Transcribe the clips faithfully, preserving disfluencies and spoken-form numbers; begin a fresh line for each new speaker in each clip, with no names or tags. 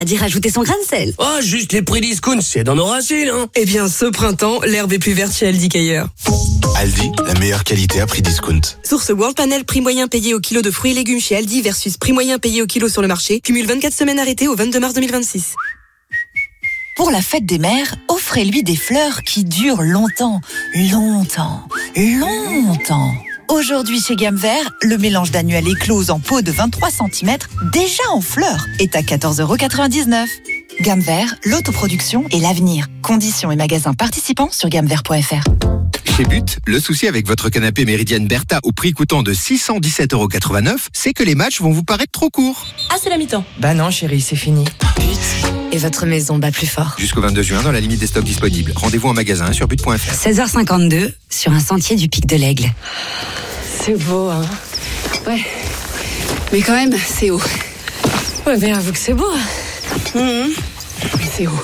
a dit rajouter son grain de sel.
Oh, juste les prix discount, c'est dans nos racines, hein.
Eh bien, ce printemps, l'herbe est plus verte chez Aldi qu'ailleurs.
Aldi, la meilleure qualité à prix discount.
Source World Panel, prix moyen payé au kilo de fruits et légumes chez Aldi versus prix moyen payé au kilo sur le marché. Cumule vingt-quatre semaines arrêtées au vingt-deux mars deux mille vingt-six.
Pour la fête des mères, offrez-lui des fleurs qui durent longtemps, longtemps, longtemps. Aujourd'hui chez Gamme Vert, le mélange d'annuel éclose en pot de vingt-trois centimètres, déjà en fleurs, est à quatorze euros quatre-vingt-dix-neuf. Gamme Vert, l'autoproduction et l'avenir. Conditions et magasins participants sur gamme vert point f r.
Chez But, le souci avec votre canapé Méridienne Bertha au prix coûtant de six cent dix-sept euros quatre-vingt-neuf, c'est que les matchs vont vous paraître trop courts.
Ah, c'est la mi-temps.
Bah non chérie, c'est fini.
Et votre maison bat plus fort.
Jusqu'au vingt-deux juin, dans la limite des stocks disponibles. Rendez-vous en magasin sur but point f r.
seize heures cinquante-deux, sur un sentier du Pic de l'Aigle.
C'est beau, hein. Ouais. Mais quand même, c'est haut.
Ouais, mais avoue que c'est beau.
Mmh. Mais c'est haut.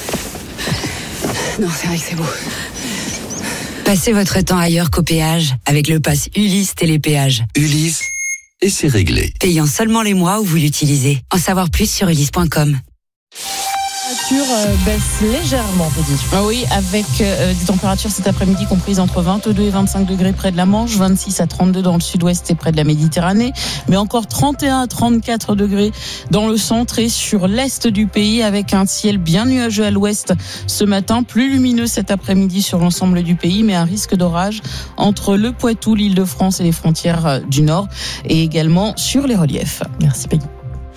Non, c'est vrai que c'est beau.
Passez votre temps ailleurs qu'au péage avec le pass Ulysse Télépéage.
Ulysse, et c'est réglé.
Payant seulement les mois où vous l'utilisez. En savoir plus sur ulysse point com.
Les températures baissent légèrement, petit.
Ah oui, avec euh, des températures cet après-midi comprises entre vingt-deux et vingt-cinq degrés près de la Manche, vingt-six à trente-deux dans le sud-ouest et près de la Méditerranée, mais encore trente et un à trente-quatre degrés dans le centre et sur l'est du pays, avec un ciel bien nuageux à l'ouest ce matin, plus lumineux cet après-midi sur l'ensemble du pays, mais un risque d'orage entre le Poitou, l'Île-de-France et les frontières du nord, et également sur les reliefs.
Merci Peggy.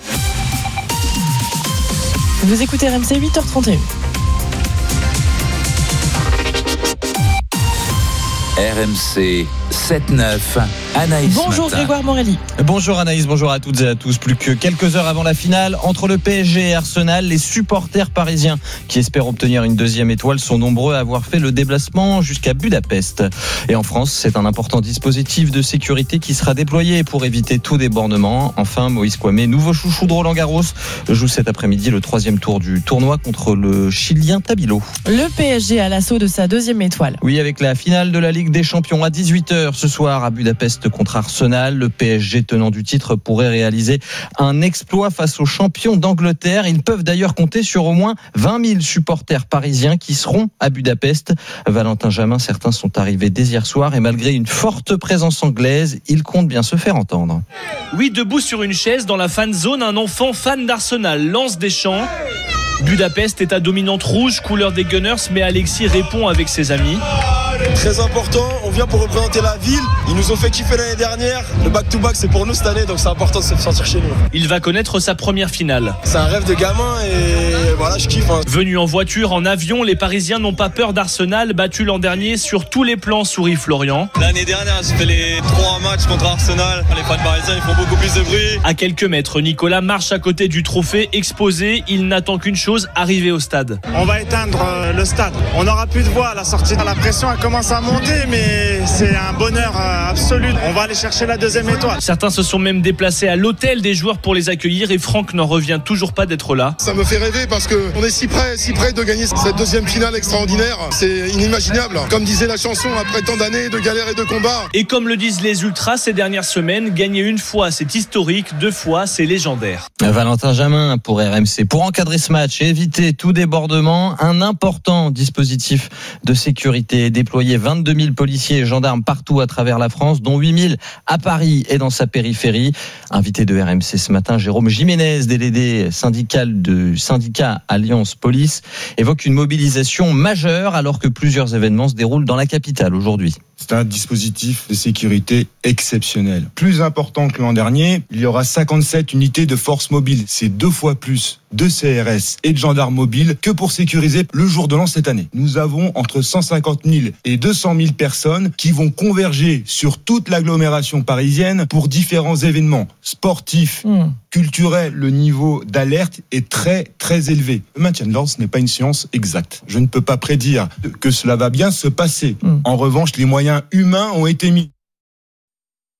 Vous écoutez R M C, huit heures trente et un.
R M C sept neuf, Anaïs.
Bonjour
Matin.
Grégoire Morelli.
Bonjour Anaïs, bonjour à toutes et à tous. Plus que quelques heures avant la finale entre le P S G et Arsenal, les supporters parisiens qui espèrent obtenir une deuxième étoile sont nombreux à avoir fait le déplacement jusqu'à Budapest. Et en France, c'est un important dispositif de sécurité qui sera déployé pour éviter tout débordement. Enfin, Moïse Kouamé, nouveau chouchou de Roland Garros, joue cet après-midi le troisième tour du tournoi contre le Chilien Tabilo.
Le P S G à l'assaut de sa deuxième étoile.
Oui, avec la finale de la Ligue des Champions à dix-huit heures ce soir à Budapest contre Arsenal. Le P S G tenant du titre pourrait réaliser un exploit face aux champions d'Angleterre. Ils peuvent d'ailleurs compter sur au moins vingt mille supporters parisiens qui seront à Budapest. Valentin Jamin, certains sont arrivés dès hier soir et malgré une forte présence anglaise, ils comptent bien se faire entendre.
Oui, debout sur une chaise dans la fan zone, un enfant fan d'Arsenal lance des chants. Budapest est à dominante rouge, couleur des Gunners, mais Alexis répond avec ses amis.
Très important, on vient pour représenter la ville. Ils nous ont fait kiffer l'année dernière. Le back-to-back, c'est pour nous cette année, donc c'est important de se sentir chez nous.
Il va connaître sa première finale.
C'est un rêve de gamin et voilà, je kiffe. Hein.
Venus en voiture, en avion, les Parisiens n'ont pas peur d'Arsenal, battu l'an dernier sur tous les plans, sourit Florian.
L'année dernière, j'ai fait les trois matchs contre Arsenal. Les fans parisiens, ils font beaucoup plus de bruit.
À quelques mètres, Nicolas marche à côté du trophée exposé. Il n'attend qu'une chose, arriver au stade.
On va éteindre le stade. On n'aura plus de voix à la sortie. La pression, elle commence à monter, mais c'est un bonheur absolu. On va aller chercher la deuxième étoile.
Certains se sont même déplacés à l'hôtel des joueurs pour les accueillir et Franck n'en revient toujours pas d'être là.
Ça me fait rêver parce qu'on est si près, si près de gagner cette deuxième finale extraordinaire. C'est inimaginable. Comme disait la chanson, après tant d'années de galères et de combats.
Et comme le disent les ultras ces dernières semaines, gagner une fois c'est historique, deux fois c'est légendaire.
Valentin Jamin pour R M C. Pour encadrer ce match et éviter tout débordement, un important dispositif de sécurité est déployé. vingt-deux mille policiers et gendarmes partout à travers la France, dont huit mille à Paris et dans sa périphérie. Invité de R M C ce matin, Jérôme Jiménez, délégué syndical du syndicat Alliance Police, évoque une mobilisation majeure alors que plusieurs événements se déroulent dans la capitale aujourd'hui.
C'est un dispositif de sécurité exceptionnel. Plus important que l'an dernier, il y aura cinquante-sept unités de force mobile. C'est deux fois plus de C R S et de gendarmes mobiles que pour sécuriser le jour de l'an cette année. Nous avons entre cent cinquante mille et deux cent mille personnes qui vont converger sur toute l'agglomération parisienne pour différents événements sportifs, mmh. culturels. Le niveau d'alerte est très très élevé. Le maintien de l'ordre, ce n'est pas une science exacte. Je ne peux pas prédire que cela va bien se passer. Mmh. En revanche, les moyens humains ont été mis.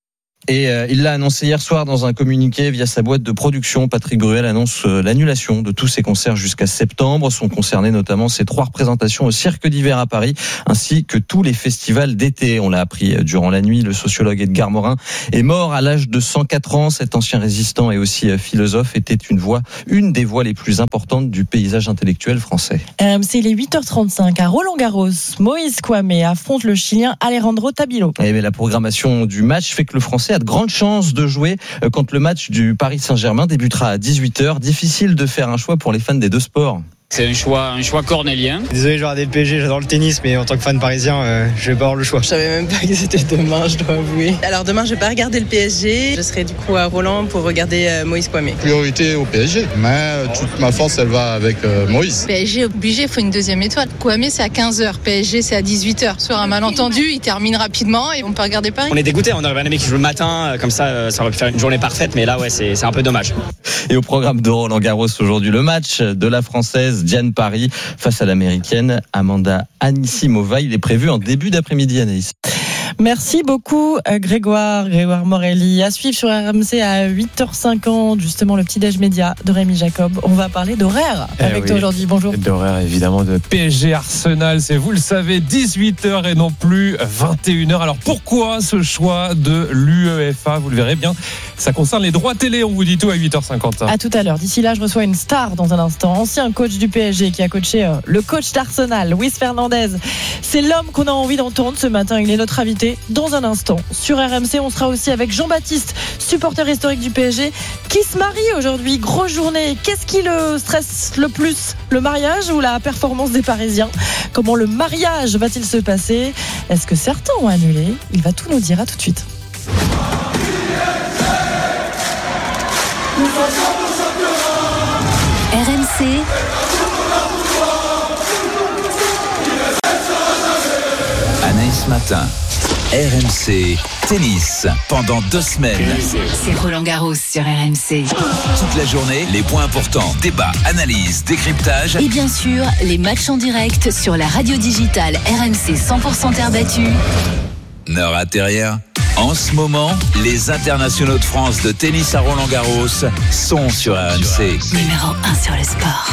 Et euh, il l'a annoncé hier soir dans un communiqué via sa boîte de production. Patrick Bruel annonce euh, l'annulation de tous ses concerts jusqu'à septembre. Sont concernés notamment ses trois représentations au Cirque d'hiver à Paris, ainsi que tous les festivals d'été. On l'a appris durant la nuit. Le sociologue Edgar Morin est mort à l'âge de cent quatre ans. Cet ancien résistant et aussi philosophe était une voix, une des voix les plus importantes du paysage intellectuel français.
R M C, il est huit heures trente-cinq à Roland-Garros. Moïse Kouame affronte le Chilien Alejandro Tabilo.
Et mais la programmation du match fait que le Français a de grandes chances de jouer quand le match du Paris Saint-Germain débutera à dix-huit heures. Difficile de faire un choix pour les fans des deux sports.
C'est un choix, un choix cornélien.
Désolé, je regardais le P S G, j'adore le tennis, mais en tant que fan parisien, euh, je vais pas avoir le choix.
Je savais même pas que c'était demain, je dois avouer. Alors demain, je vais pas regarder le P S G. Je serai du coup à Roland pour regarder euh, Moïse Kouame.
Priorité au P S G, mais toute ma force, elle va avec euh, Moïse.
P S G obligé, il faut une deuxième étoile. Kouame, c'est à quinze heures, P S G, c'est à dix-huit heures. Sur un malentendu, il termine rapidement et on peut regarder Paris.
On est dégoûté, on aurait bien aimé qu'il joue le matin, comme ça, ça aurait pu faire une journée parfaite, mais là, ouais, c'est, c'est un peu dommage.
Et au programme de Roland-Garros aujourd'hui, le match de la Française Diane Parry face à l'Américaine Amanda Anisimova. Il est prévu en début d'après-midi, Anaïs.
Merci beaucoup Grégoire, Grégoire Morelli. À suivre sur R M C à huit heures cinquante, justement le petit-déj média de Rémi Jacob. On va parler d'horaire eh avec oui. toi aujourd'hui. Bonjour.
D'horaire évidemment de P S G Arsenal, c'est vous le savez dix-huit heures et non plus vingt et une heures. Alors pourquoi ce choix de l'UEFA? Vous le verrez bien, ça concerne les droits télé, on vous dit tout à huit heures cinquante.
À tout à l'heure. D'ici là, je reçois une star dans un instant, ancien coach du P S G qui a coaché euh, le coach d'Arsenal, Luis Fernandez. C'est l'homme qu'on a envie d'entendre ce matin, il est notre invité dans un instant. Sur R M C, on sera aussi avec Jean-Baptiste, supporter historique du P S G, qui se marie aujourd'hui. Grosse journée. Qu'est-ce qui le stresse le plus? Le mariage ou la performance des Parisiens? Comment le mariage va-t-il se passer? Est-ce que certains ont annulé? Il va tout nous dire. À tout de suite.
R M C
Anaïs Matin, R M C Tennis, pendant deux semaines.
C'est Roland Garros sur R M C.
Toute la journée, les points importants, débats, analyses, décryptage.
Et bien sûr, les matchs en direct sur la radio digitale R M C cent pour cent terre battue.
Ne ratez rien. En ce moment, les internationaux de France de tennis à Roland-Garros sont sur R M C.
Numéro un sur le sport.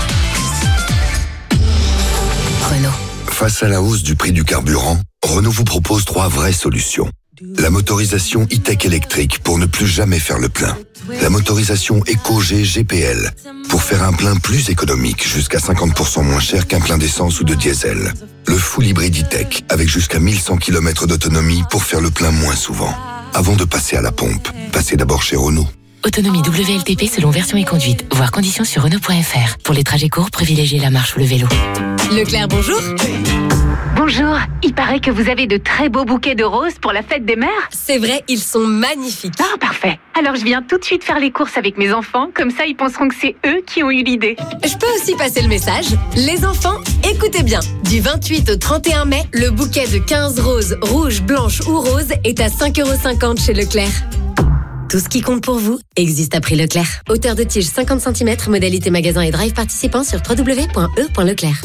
Renault. Face à la hausse du prix du carburant, Renault vous propose trois vraies solutions. La motorisation e-tech électrique pour ne plus jamais faire le plein. La motorisation EcoG G P L pour faire un plein plus économique, jusqu'à cinquante pour cent moins cher qu'un plein d'essence ou de diesel. Le full hybride e-tech avec jusqu'à mille cent kilomètres d'autonomie pour faire le plein moins souvent. Avant de passer à la pompe, passez d'abord chez Renault.
Autonomie W L T P selon version et conduite. Voir conditions sur Renault point F R. Pour les trajets courts, privilégiez la marche ou le vélo.
Leclerc, bonjour.
Bonjour, il paraît que vous avez de très beaux bouquets de roses pour la fête des mères.
C'est vrai, ils sont magnifiques.
Ah, parfait. Alors je viens tout de suite faire les courses avec mes enfants, comme ça ils penseront que c'est eux qui ont eu l'idée.
Je peux aussi passer le message. Les enfants, écoutez bien. Du vingt-huit au trente et un mai, le bouquet de quinze roses, rouges, blanches ou roses est à cinq euros cinquante chez Leclerc. Tout ce qui compte pour vous existe à prix Leclerc. Hauteur de tige cinquante centimètres, modalité magasin et drive participant sur w w w point e point leclerc.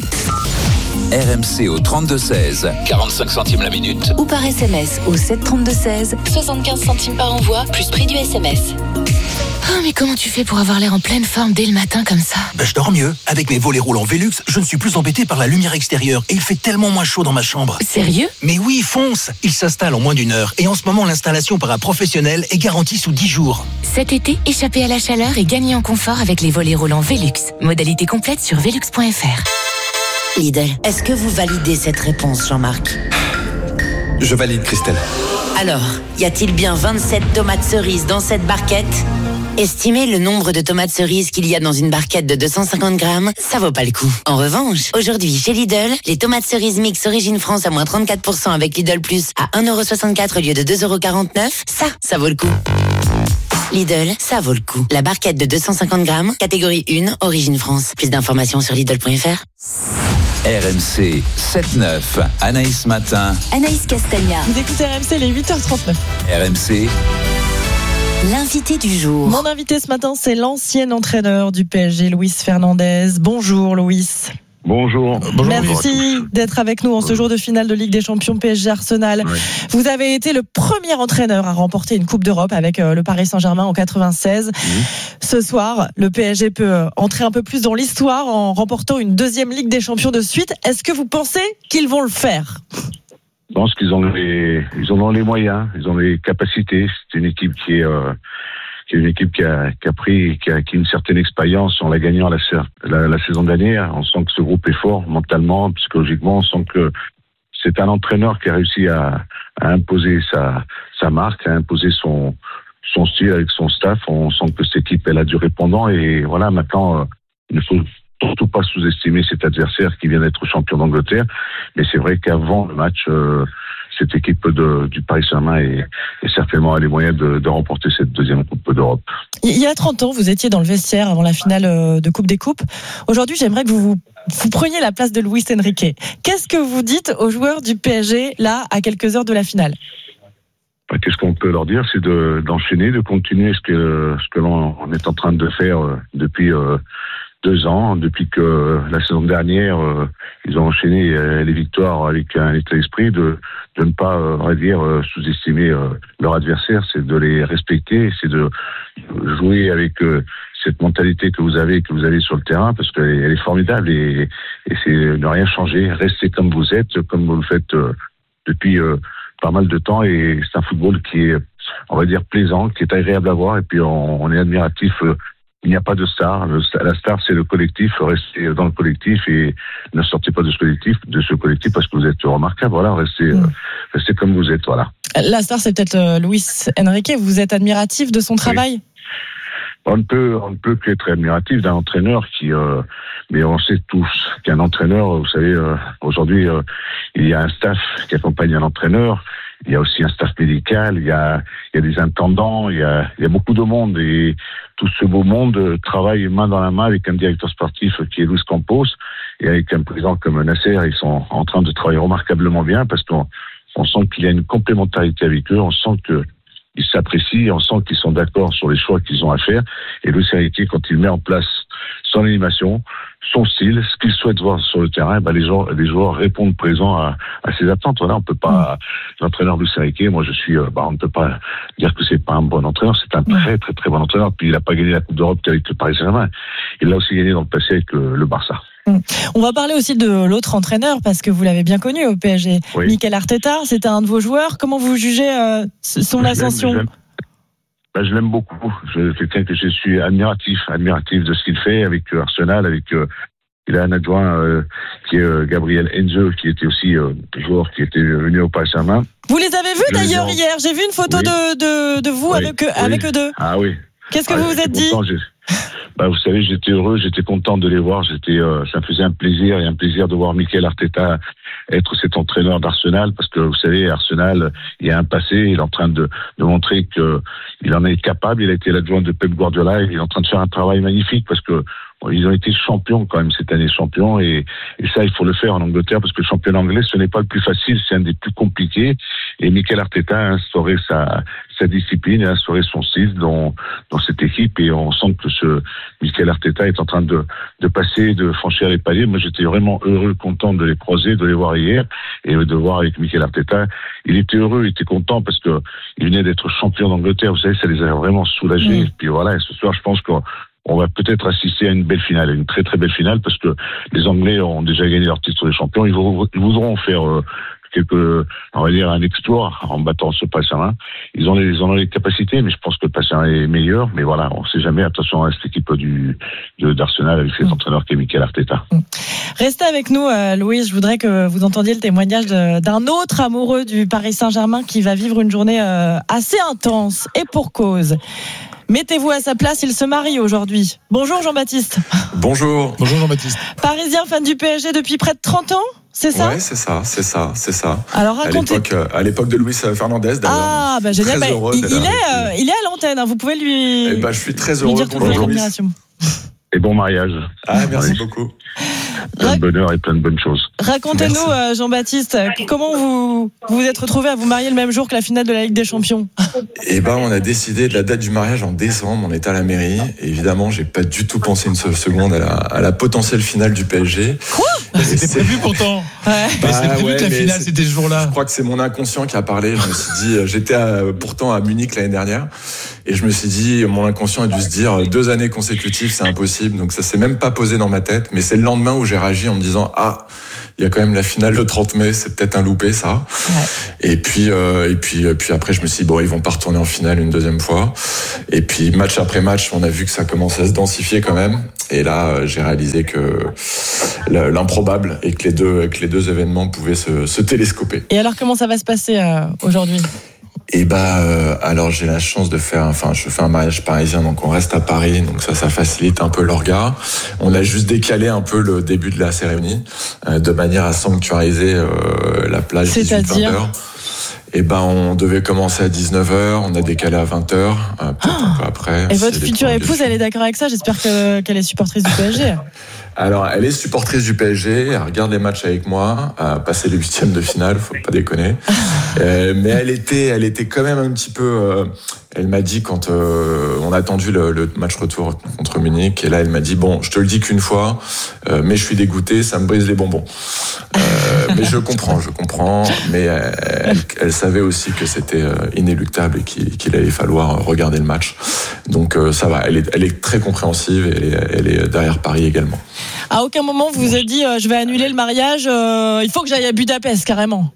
R M C au trente-deux seize, quarante-cinq centimes la minute.
Ou par S M S au sept trente-deux seize, soixante-quinze centimes par envoi, plus prix du S M S.
Oh, mais comment tu fais pour avoir l'air en pleine forme dès le matin comme ça?
Ben, je dors mieux. Avec mes volets roulants Velux, je ne suis plus embêté par la lumière extérieure et il fait tellement moins chaud dans ma chambre.
Sérieux?
Mais oui, fonce! Il s'installe en moins d'une heure et en ce moment, l'installation par un professionnel est garantie sous dix jours.
Cet été, échappez à la chaleur et gagnez en confort avec les volets roulants Velux. Modalité complète sur velux point F R.
Lidl, est-ce que vous validez cette réponse, Jean-Marc?
Je valide, Christelle.
Alors, y a-t-il bien vingt-sept tomates cerises dans cette barquette? Estimez le nombre de tomates cerises qu'il y a dans une barquette de deux cent cinquante grammes, ça vaut pas le coup. En revanche, aujourd'hui chez Lidl, les tomates cerises mix Origine France à moins trente-quatre pour cent avec Lidl Plus à un euro soixante-quatre au lieu de deux euros quarante-neuf, ça, ça vaut le coup. Lidl, ça vaut le coup. La barquette de deux cent cinquante grammes, catégorie un, Origine France. Plus d'informations sur Lidl point F R.
R M C sept neuf, Anaïs Matin.
Anaïs Castagna.
Vous écoutez R M C, les huit heures trente-neuf.
R M C.
L'invité du jour.
Mon invité ce matin, c'est l'ancien entraîneur du P S G, Luis Fernandez. Bonjour Luis.
Bonjour.
Bonjour.
Merci d'être avec nous en ce jour de finale de Ligue des Champions P S G Arsenal.
Ouais.
Vous avez été le premier entraîneur à remporter une Coupe d'Europe avec le Paris Saint-Germain en quatre-vingt-seize. Mmh. Ce soir, le P S G peut entrer un peu plus dans l'histoire en remportant une deuxième Ligue des Champions de suite. Est-ce que vous pensez qu'ils vont le faire ?
Je pense qu'ils ont les, ils ont les moyens, ils ont les capacités. C'est une équipe qui est, euh, qui est une équipe qui a, qui a pris, qui a, qui a une certaine expérience. On l'a gagné la, la, la saison dernière. On sent que ce groupe est fort mentalement, psychologiquement. On sent que c'est un entraîneur qui a réussi à, à imposer sa, sa marque, à imposer son, son style avec son staff. On sent que cette équipe, elle a du répondant. Et voilà, maintenant, euh, il ne faut surtout pas sous-estimer cet adversaire qui vient d'être champion d'Angleterre. Mais c'est vrai qu'avant le match, euh, cette équipe de, du Paris Saint-Germain est, est certainement a les moyens de, de remporter cette deuxième Coupe d'Europe.
Il y a trente ans, vous étiez dans le vestiaire avant la finale de Coupe des Coupes. Aujourd'hui, j'aimerais que vous, vous, vous preniez la place de Luis Enrique. Qu'est-ce que vous dites aux joueurs du P S G, là, à quelques heures de la finale ?
Qu'est-ce qu'on peut leur dire ? C'est de, d'enchaîner, de continuer ce que, ce que l'on est en train de faire depuis euh, deux ans, depuis que la saison dernière, euh, ils ont enchaîné euh, les victoires avec un état d'esprit de, de ne pas, euh, on va dire, euh, sous-estimer euh, leur adversaire, c'est de les respecter, c'est de jouer avec euh, cette mentalité que vous avez, que vous avez sur le terrain, parce qu'elle est, elle est formidable et, et c'est ne rien changer, rester comme vous êtes, comme vous le faites euh, depuis euh, pas mal de temps, et c'est un football qui est, on va dire, plaisant, qui est agréable à voir, et puis on, on est admiratif. Euh, Il n'y a pas de star. La star, c'est le collectif. Restez dans le collectif et ne sortez pas de ce collectif, de ce collectif parce que vous êtes remarquable. Voilà, restez, mmh. restez comme vous êtes. Voilà.
La star, c'est peut-être euh, Luis Enrique. Vous êtes admiratif de son travail ?
Oui. On ne peut, on ne peut qu'être admiratif d'un entraîneur qui, euh, mais on sait tous qu'un entraîneur, vous savez, euh, aujourd'hui, euh, il y a un staff qui accompagne un entraîneur. Il y a aussi un staff médical, il y a, il y a des intendants, il y a, il y a beaucoup de monde et tout ce beau monde travaille main dans la main avec un directeur sportif qui est Luis Campos et avec un président comme Nasser. Ils sont en train de travailler remarquablement bien parce qu'on on sent qu'il y a une complémentarité avec eux, on sent que ils s'apprécient, on sent qu'ils sont d'accord sur les choix qu'ils ont à faire. Et Luis Enrique, quand il met en place son animation, son style, ce qu'il souhaite voir sur le terrain, ben les joueurs, les joueurs répondent présents à, à ses attentes. Voilà, on peut pas, l'entraîneur Luis Enrique, moi je suis, ben on ne peut pas dire que c'est pas un bon entraîneur, c'est un très très très bon entraîneur. Puis il n'a pas gagné la Coupe d'Europe qu'avec le Paris Saint-Germain. Il l'a aussi gagné dans le passé avec le, le Barça.
On va parler aussi de l'autre entraîneur parce que vous l'avez bien connu au P S G, oui. Mikel Arteta. C'était un de vos joueurs. Comment vous jugez euh, son je ascension
l'aime, je, l'aime. Ben, je l'aime beaucoup. Je, quelqu'un que je suis admiratif, admiratif de ce qu'il fait avec euh, Arsenal, avec euh, il a un adjoint euh, qui est euh, Gabriel Heinze, qui était aussi euh, joueur qui était venu au Paris Saint-Germain.
Vous les avez vus je d'ailleurs hier. J'ai vu une photo oui. de, de de vous oui. avec oui. avec eux deux.
Ah oui.
Qu'est-ce que
ah,
vous vous êtes dit?
Content, bah, vous savez, j'étais heureux, j'étais content de les voir. J'étais, euh, ça me faisait un plaisir et un plaisir de voir Mikel Arteta être cet entraîneur d'Arsenal, parce que vous savez, Arsenal, il y a un passé, il est en train de, de montrer que il en est capable. Il a été l'adjoint de Pep Guardiola, et il est en train de faire un travail magnifique parce que bon, ils ont été champions quand même cette année, champions, et, et ça, il faut le faire en Angleterre parce que le championnat anglais, ce n'est pas le plus facile, c'est un des plus compliqués. Et Mikel Arteta a instauré sa, sa discipline, a instauré son style dans, dans cette équipe, et on sent que ce Mikel Arteta est en train de, de passer, de franchir les paliers. Moi, j'étais vraiment heureux, content de les croiser, de les voir hier, et de voir avec Mikel Arteta. Il était heureux, il était content parce que il venait d'être champion d'Angleterre. Vous savez, ça les a vraiment soulagés. Mmh. Et puis voilà, et ce soir, je pense qu'on on va peut-être assister à une belle finale, une très très belle finale, parce que les Anglais ont déjà gagné leur titre de champion. Ils voudront faire euh, quelque, on va dire, un exploit en battant ce Paris Saint-Germain. Ils ont les, ils ont les capacités, mais je pense que le Paris Saint-Germain est meilleur. Mais voilà, on ne sait jamais. Attention à cette équipe du, de, d'Arsenal avec cet mmh. entraîneur qui est Mikel Arteta. Mmh.
Restez avec nous, euh, Louis. Je voudrais que vous entendiez le témoignage de, d'un autre amoureux du Paris Saint-Germain qui va vivre une journée euh, assez intense, et pour cause. Mettez-vous à sa place, il se marie aujourd'hui. Bonjour Jean-Baptiste.
Bonjour.
Bonjour Jean-Baptiste.
Parisien, fan du P S G depuis près de trente ans, c'est ça?
Ouais, c'est ça, c'est ça, c'est ça.
Alors racontez.
À l'époque, à l'époque de Luis Fernandez d'ailleurs.
Ah, bah génial. Bah, il, il, est, euh, il est à l'antenne, hein. Vous pouvez lui.
Eh bah, je suis très heureux.
Lui dire toute votre admiration.
Et bon mariage.
Ah, merci oui. beaucoup.
plein de bonheur et plein de bonnes choses.
Racontez-nous, euh, Jean-Baptiste, comment vous vous êtes retrouvé à vous marier le même jour que la finale de la Ligue des Champions?
Eh ben, on a décidé de la date du mariage en décembre. On était à la mairie. Et évidemment, j'ai pas du tout pensé une seule seconde à la, à la potentielle finale du P S G.
Quoi? Mais c'était
c'est...
prévu pourtant.
Ouais.
Bah, c'est prévu
ouais,
que la finale c'était ce jour-là.
Je crois que c'est mon inconscient qui a parlé. Je me suis dit, j'étais à, pourtant à Munich l'année dernière. Et je me suis dit, mon inconscient a dû se dire, deux années consécutives, c'est impossible. Donc ça s'est même pas posé dans ma tête. Mais c'est le lendemain où j'ai réagi en me disant, ah, il y a quand même la finale le trente mai, c'est peut-être un loupé ça. Ouais. Et puis euh, et puis euh, puis après je me suis dit bon, ils vont pas retourner en finale une deuxième fois. Et puis match après match, on a vu que ça commençait à se densifier quand même. Et là, euh, j'ai réalisé que l'improbable et que les deux que les deux événements pouvaient se, se télescoper.
Et alors comment ça va se passer euh, aujourd'hui?
Et bah euh, alors j'ai la chance de faire, enfin je fais un mariage parisien, donc on reste à Paris, donc ça ça facilite un peu l'orga. On a juste décalé un peu le début de la cérémonie euh, de manière à sanctuariser euh, la plage dix-huit vingt heures. Et ben on devait commencer à dix-neuf heures, on a décalé à vingt heures, euh, peut-être oh un peu après.
Et votre future épouse, elle est d'accord avec ça? J'espère que, qu'elle est supportrice du P S G.
Alors, elle est supportrice du P S G, elle regarde les matchs avec moi, a passé les huitièmes de finale, faut pas déconner. euh, mais elle était, elle était quand même un petit peu. Euh, elle m'a dit quand euh, on a attendu le, le match retour contre Munich, et là elle m'a dit bon, je te le dis qu'une fois, euh, mais je suis dégoûté, ça me brise les bonbons. Euh, mais je comprends, je comprends. Mais elle, elle savait aussi que c'était inéluctable et qu'il, qu'il allait falloir regarder le match. Donc euh, ça va, elle est, elle est très compréhensive et elle est, elle est derrière Paris également.
À aucun moment vous vous êtes dit euh, je vais annuler le mariage, euh, il faut que j'aille à Budapest carrément?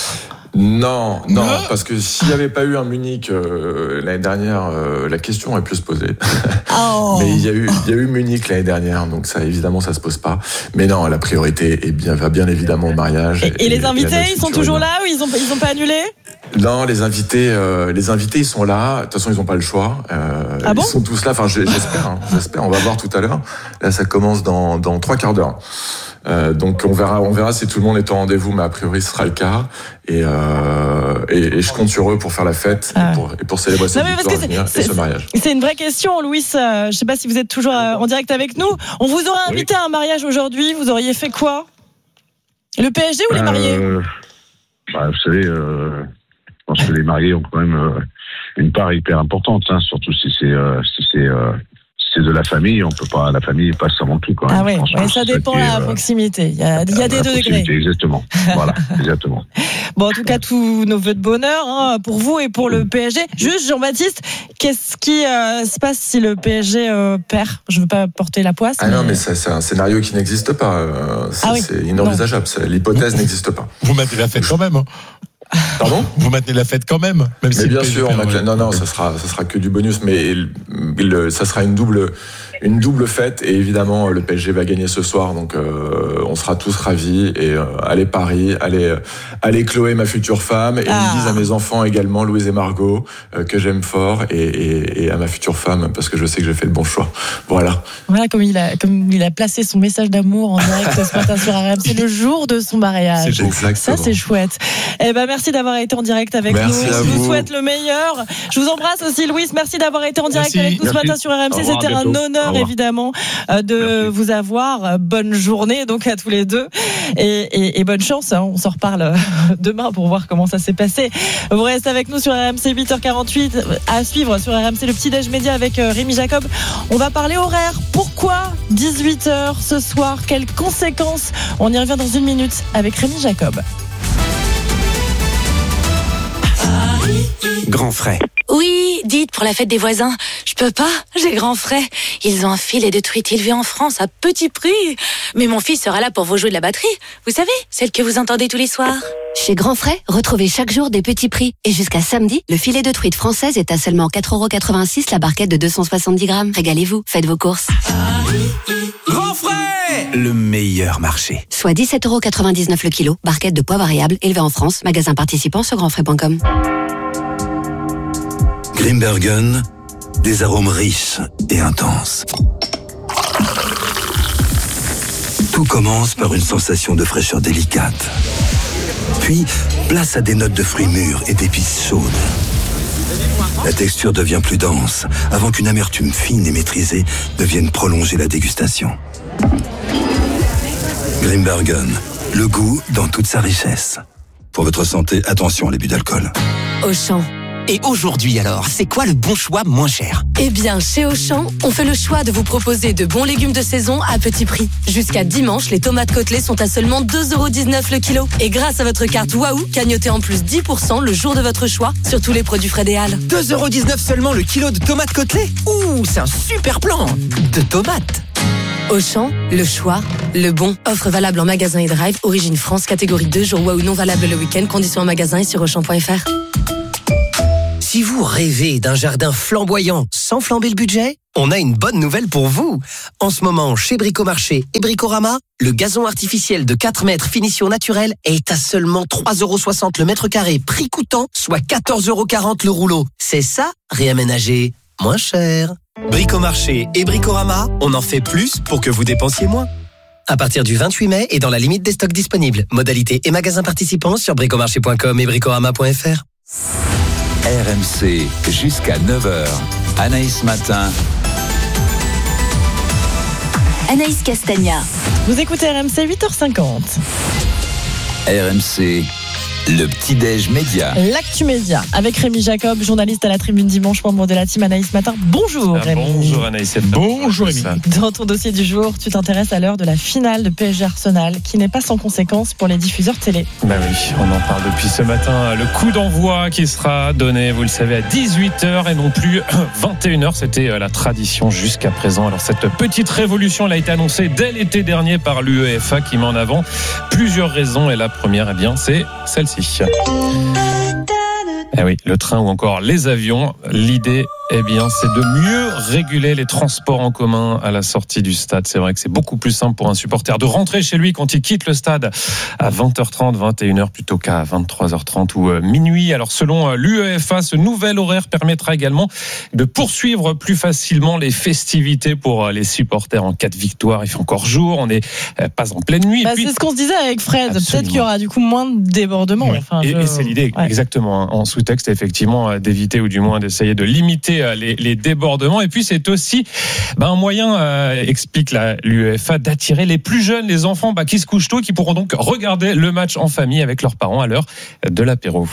Non, non, non, parce que s'il n'y avait pas eu un Munich euh, l'année dernière, euh, la question aurait pu se poser. Oh. Mais il y a eu, il y a eu Munich l'année dernière, donc ça, évidemment, ça se pose pas. Mais non, la priorité est bien, va bien évidemment au mariage.
Et, et, et les invités, ils sont toujours là ou ils ont, ils ont pas annulé?
Non, les invités, euh, les invités, ils sont là. De toute façon, ils n'ont pas le choix. Euh,
ah bon?
Ils sont tous là. Enfin, j'espère, hein, j'espère. On va voir tout à l'heure. Là, ça commence dans dans trois quarts d'heure. Euh, donc on verra, on verra si tout le monde est au rendez-vous, mais a priori ce sera le cas. Et, euh, et, et je compte sur eux pour faire la fête ah. et, pour, et pour célébrer cette victoire à venir et ce mariage.
C'est une vraie question, Louis. Euh, je sais pas si vous êtes toujours en direct avec nous. On vous aurait invité oui. à un mariage aujourd'hui. Vous auriez fait quoi? Le P S G ou les mariés?
euh, bah, Vous savez, euh, je pense que les mariés ont quand même euh, une part hyper importante, hein, surtout si c'est euh, si c'est euh, c'est de la famille, on peut pas, la famille passe avant tout quand même.
Ah ouais, ouais ça dépend de la proximité. Il y a, il y a des deux degrés.
Exactement. Voilà, exactement.
Bon, en tout cas, tous nos vœux de bonheur hein, pour vous et pour le P S G. Juste, Jean-Baptiste, qu'est-ce qui euh, se passe si le P S G euh, perd? Je veux pas porter la poisse.
Ah mais... non, mais ça, c'est un scénario qui n'existe pas. C'est, ah oui. c'est inenvisageable. C'est, l'hypothèse vous, n'existe pas.
Vous maintenez la fête quand même. Hein.
Pardon?
Vous maintenez la fête quand même, même
mais
si
bien sûr, on a... non, non, ça sera, ça sera que du bonus, mais il, il, ça sera une double, une double fête, et évidemment, le P S G va gagner ce soir, donc euh, on sera tous ravis, et euh, allez Paris, allez, allez Chloé, ma future femme, et ah. ils disent à mes enfants également, Louise et Margot, euh, que j'aime fort, et, et, et à ma future femme, parce que je sais que j'ai fait le bon choix. Voilà.
Voilà, comme il a, comme il a placé son message d'amour en direct ce matin sur R M C, le jour de son mariage.
C'est exactement.
Ça, c'est chouette. Eh ben, merci d'avoir été en direct avec
merci
nous. Je
vous.
vous souhaite le meilleur. Je vous embrasse aussi, Louis. Merci d'avoir été en direct
merci.
avec nous ce
merci.
matin sur R M C.
Revoir,
c'était un honneur, évidemment, de merci. vous avoir. Bonne journée, donc, à tous les deux. Et, et, et bonne chance. Hein. On s'en reparle demain pour voir comment ça s'est passé. Vous restez avec nous sur R M C, huit heures quarante-huit. À suivre sur R M C, le petit déj média avec Rémi Jacob. On va parler horaire. Pourquoi dix-huit heures ce soir? Quelles conséquences? On y revient dans une minute avec Rémi Jacob.
Grand frais.
Oui, dites, pour la fête des voisins. Je peux pas, j'ai grand frais. Ils ont un filet de truite élevé en France à petit prix. Mais mon fils sera là pour vous jouer de la batterie. Vous savez, celle que vous entendez tous les soirs.
Chez Grand Frais, retrouvez chaque jour des petits prix. Et jusqu'à samedi, le filet de truite française est à seulement quatre euros quatre-vingt-six la barquette de deux cent soixante-dix grammes. Régalez-vous, faites vos courses.
Grand Frais, le meilleur marché.
Soit dix-sept euros quatre-vingt-dix-neuf le kilo, barquette de poids variable élevée en France. Magasin participant sur grand frais point com.
Grimbergen, des arômes riches et intenses. Tout commence par une sensation de fraîcheur délicate. Puis, place à des notes de fruits mûrs et d'épices chaudes. La texture devient plus dense, avant qu'une amertume fine et maîtrisée ne vienne prolonger la dégustation. Grimbergen, le goût dans toute sa richesse. Pour votre santé, attention à l'abus d'alcool.
Auchan.
Et aujourd'hui alors, c'est quoi le bon choix moins cher ?
Eh bien, chez Auchan, on fait le choix de vous proposer de bons légumes de saison à petit prix. Jusqu'à dimanche, les tomates Côtelets sont à seulement deux euros dix-neuf le kilo. Et grâce à votre carte Waouh, cagnotez en plus dix pour cent le jour de votre choix sur tous les produits frais des Halles.
deux euros dix-neuf seulement le kilo de tomates Côtelets ? Ouh, c'est un super plan de tomates.
Auchan, le choix, le bon. Offre valable en magasin et drive, origine France, catégorie deux, jour Waouh non valable le week-end, conditions en magasin et sur auchan point f r.
Si vous rêvez d'un jardin flamboyant sans flamber le budget, on a une bonne nouvelle pour vous. En ce moment, chez Bricomarché et Bricorama, le gazon artificiel de quatre mètres finition naturelle est à seulement trois euros soixante le mètre carré, prix coûtant, soit quatorze euros quarante le rouleau. C'est ça, réaménager moins cher. Bricomarché et Bricorama, on en fait plus pour que vous dépensiez moins. À partir du vingt-huit mai et dans la limite des stocks disponibles. Modalités et magasins participants sur bricomarché point com et bricorama point f r.
R M C jusqu'à neuf heures. Anaïs Matin.
Anaïs Castagna.
Vous écoutez R M C huit heures cinquante.
R M C, le petit-déj média.
L'actu média avec Rémi Jacob, journaliste à la Tribune Dimanche, membre de la team Anaïs Matin. Bonjour
Ah,
Rémi.
bonjour Anaïs.
Bonjour Rémi.
Dans ton dossier du jour, tu t'intéresses à l'heure de la finale de P S G Arsenal qui n'est pas sans conséquences pour les diffuseurs télé.
Ben oui, on en parle depuis ce matin. Le coup d'envoi qui sera donné, vous le savez, à dix-huit heures et non plus vingt et une heures. C'était la tradition jusqu'à présent. Alors cette petite révolution, elle a été annoncée dès l'été dernier par l'UEFA qui met en avant plusieurs raisons. Et la première, eh bien, c'est celle-ci. Eh oui, le train ou encore les avions. L'idée, eh bien, c'est de mieux réguler les transports en commun à la sortie du stade. C'est vrai que c'est beaucoup plus simple pour un supporter de rentrer chez lui quand il quitte le stade à vingt heures trente, vingt et une heures plutôt qu'à vingt-trois heures trente ou minuit. Alors, selon l'UEFA, ce nouvel horaire permettra également de poursuivre plus facilement les festivités pour les supporters en cas de victoire. Il fait encore jour, on n'est pas en pleine nuit.
Bah,
puis...
C'est ce qu'on se disait avec Fred.
Absolument.
Peut-être qu'il y aura du coup moins de débordements.
Ouais.
Enfin,
et,
je...
et c'est l'idée, ouais. Exactement. En sous-texte, effectivement, d'éviter ou du moins d'essayer de limiter Les, les débordements. Et puis c'est aussi ben, un moyen, euh, explique la, l'UEFA, d'attirer les plus jeunes, les enfants bah, qui se couchent tôt, qui pourront donc regarder le match en famille avec leurs parents à l'heure de l'apéro.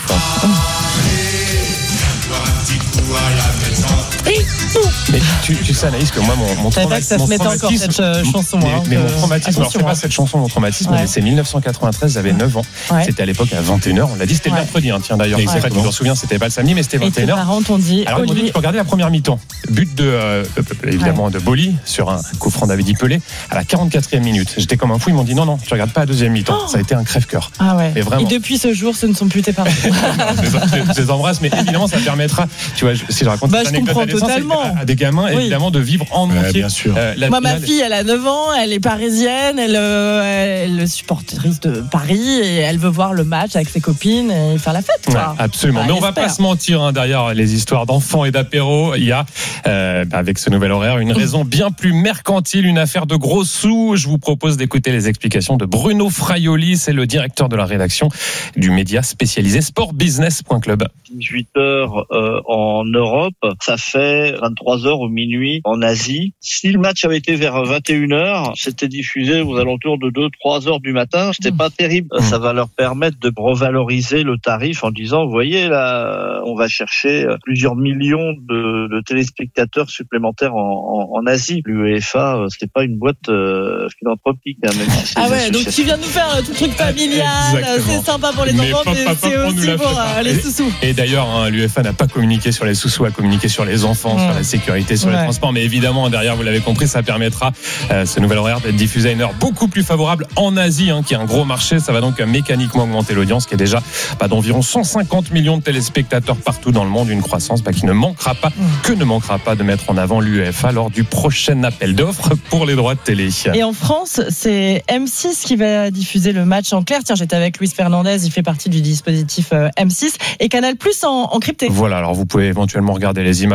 Mais tu, tu sais Anaïs que moi mon, mon traumatisme,
ça se mettait encore cette euh, chanson.
Mais,
hein,
mais
que...
mon traumatisme, alors c'est pas cette chanson, mon traumatisme, ouais. mais c'est dix-neuf cent quatre-vingt-treize, j'avais neuf ans. Ouais. C'était à l'époque à vingt et une heures. On l'a dit, c'était ouais. le mercredi. Hein, tiens d'ailleurs, ouais. je me souviens, c'était pas le samedi, mais c'était vingt et une heures.
Et tes parents t'ont dit.
Alors ils m'ont dit, tu peux regarder la première mi-temps. But de euh, évidemment ouais. de Boli sur un coup franc David Pelé à la quarante-quatrième minute. J'étais comme un fou. Ils m'ont dit non non, tu regardes pas la deuxième mi-temps. Oh. Ça a été un crève-cœur.
Ah ouais.
Mais vraiment.
Et depuis ce jour, ce ne sont plus tes parents.
je, je les embrasse, mais évidemment, ça permettra. Tu vois, si je raconte
bah,
cette anecdote à, à des gamins,
oui.
évidemment, de vivre en
ouais,
entier.
Bien sûr.
Euh,
Moi, ma fille, elle a neuf ans, elle est parisienne, elle, euh, elle est supportrice de Paris et elle veut voir le match avec ses copines et faire la fête. Quoi.
Ouais, absolument. Bah, mais on va pas se mentir, hein, derrière les histoires d'enfants et d'apéro, il y a, euh, avec ce nouvel horaire, une raison bien plus mercantile, une affaire de gros sous. Je vous propose d'écouter les explications de Bruno Fraioli, c'est le directeur de la rédaction du média spécialisé sportbusiness point club.
dix-huit heures euh, en Europe, ça fait vingt-trois heures ou minuit en Asie. Si le match avait été vers vingt et une heures, c'était diffusé aux alentours de deux trois heures du matin. C'était mmh. pas terrible. Mmh. Ça va leur permettre de revaloriser le tarif en disant, vous voyez, là, on va chercher plusieurs millions de, de téléspectateurs supplémentaires en, en, en Asie. L'UEFA, c'est pas une boîte euh, philanthropique. Hein, même si
ah ouais, donc tu viens de nous faire tout truc familial. Exactement. C'est sympa pour les mais enfants, mais c'est aussi pour euh, les sous-sous.
Et, et d'ailleurs, hein, l'UEFA n'a pas communiqué sur les sous-sous, a communiqué sur les enfants, mmh. sur la sécurité, sur ouais. les transports. Mais évidemment, derrière, vous l'avez compris, ça permettra euh, ce nouvel horaire d'être diffusé à une heure beaucoup plus favorable en Asie, hein, qui est un gros marché. Ça va donc mécaniquement augmenter l'audience, qui est déjà bah, d'environ cent cinquante millions de téléspectateurs partout dans le monde. Une croissance bah, qui ne manquera pas, mmh. que ne manquera pas de mettre en avant l'UEFA lors du prochain appel d'offres pour les droits de télé.
Et en France, c'est M six qui va diffuser le match en clair. Tiens, j'étais avec Luis Fernandez, il fait partie du dispositif euh, M six et Canal Plus en, en crypté.
Voilà, alors vous pouvez éventuellement regarder les images, hein, ça on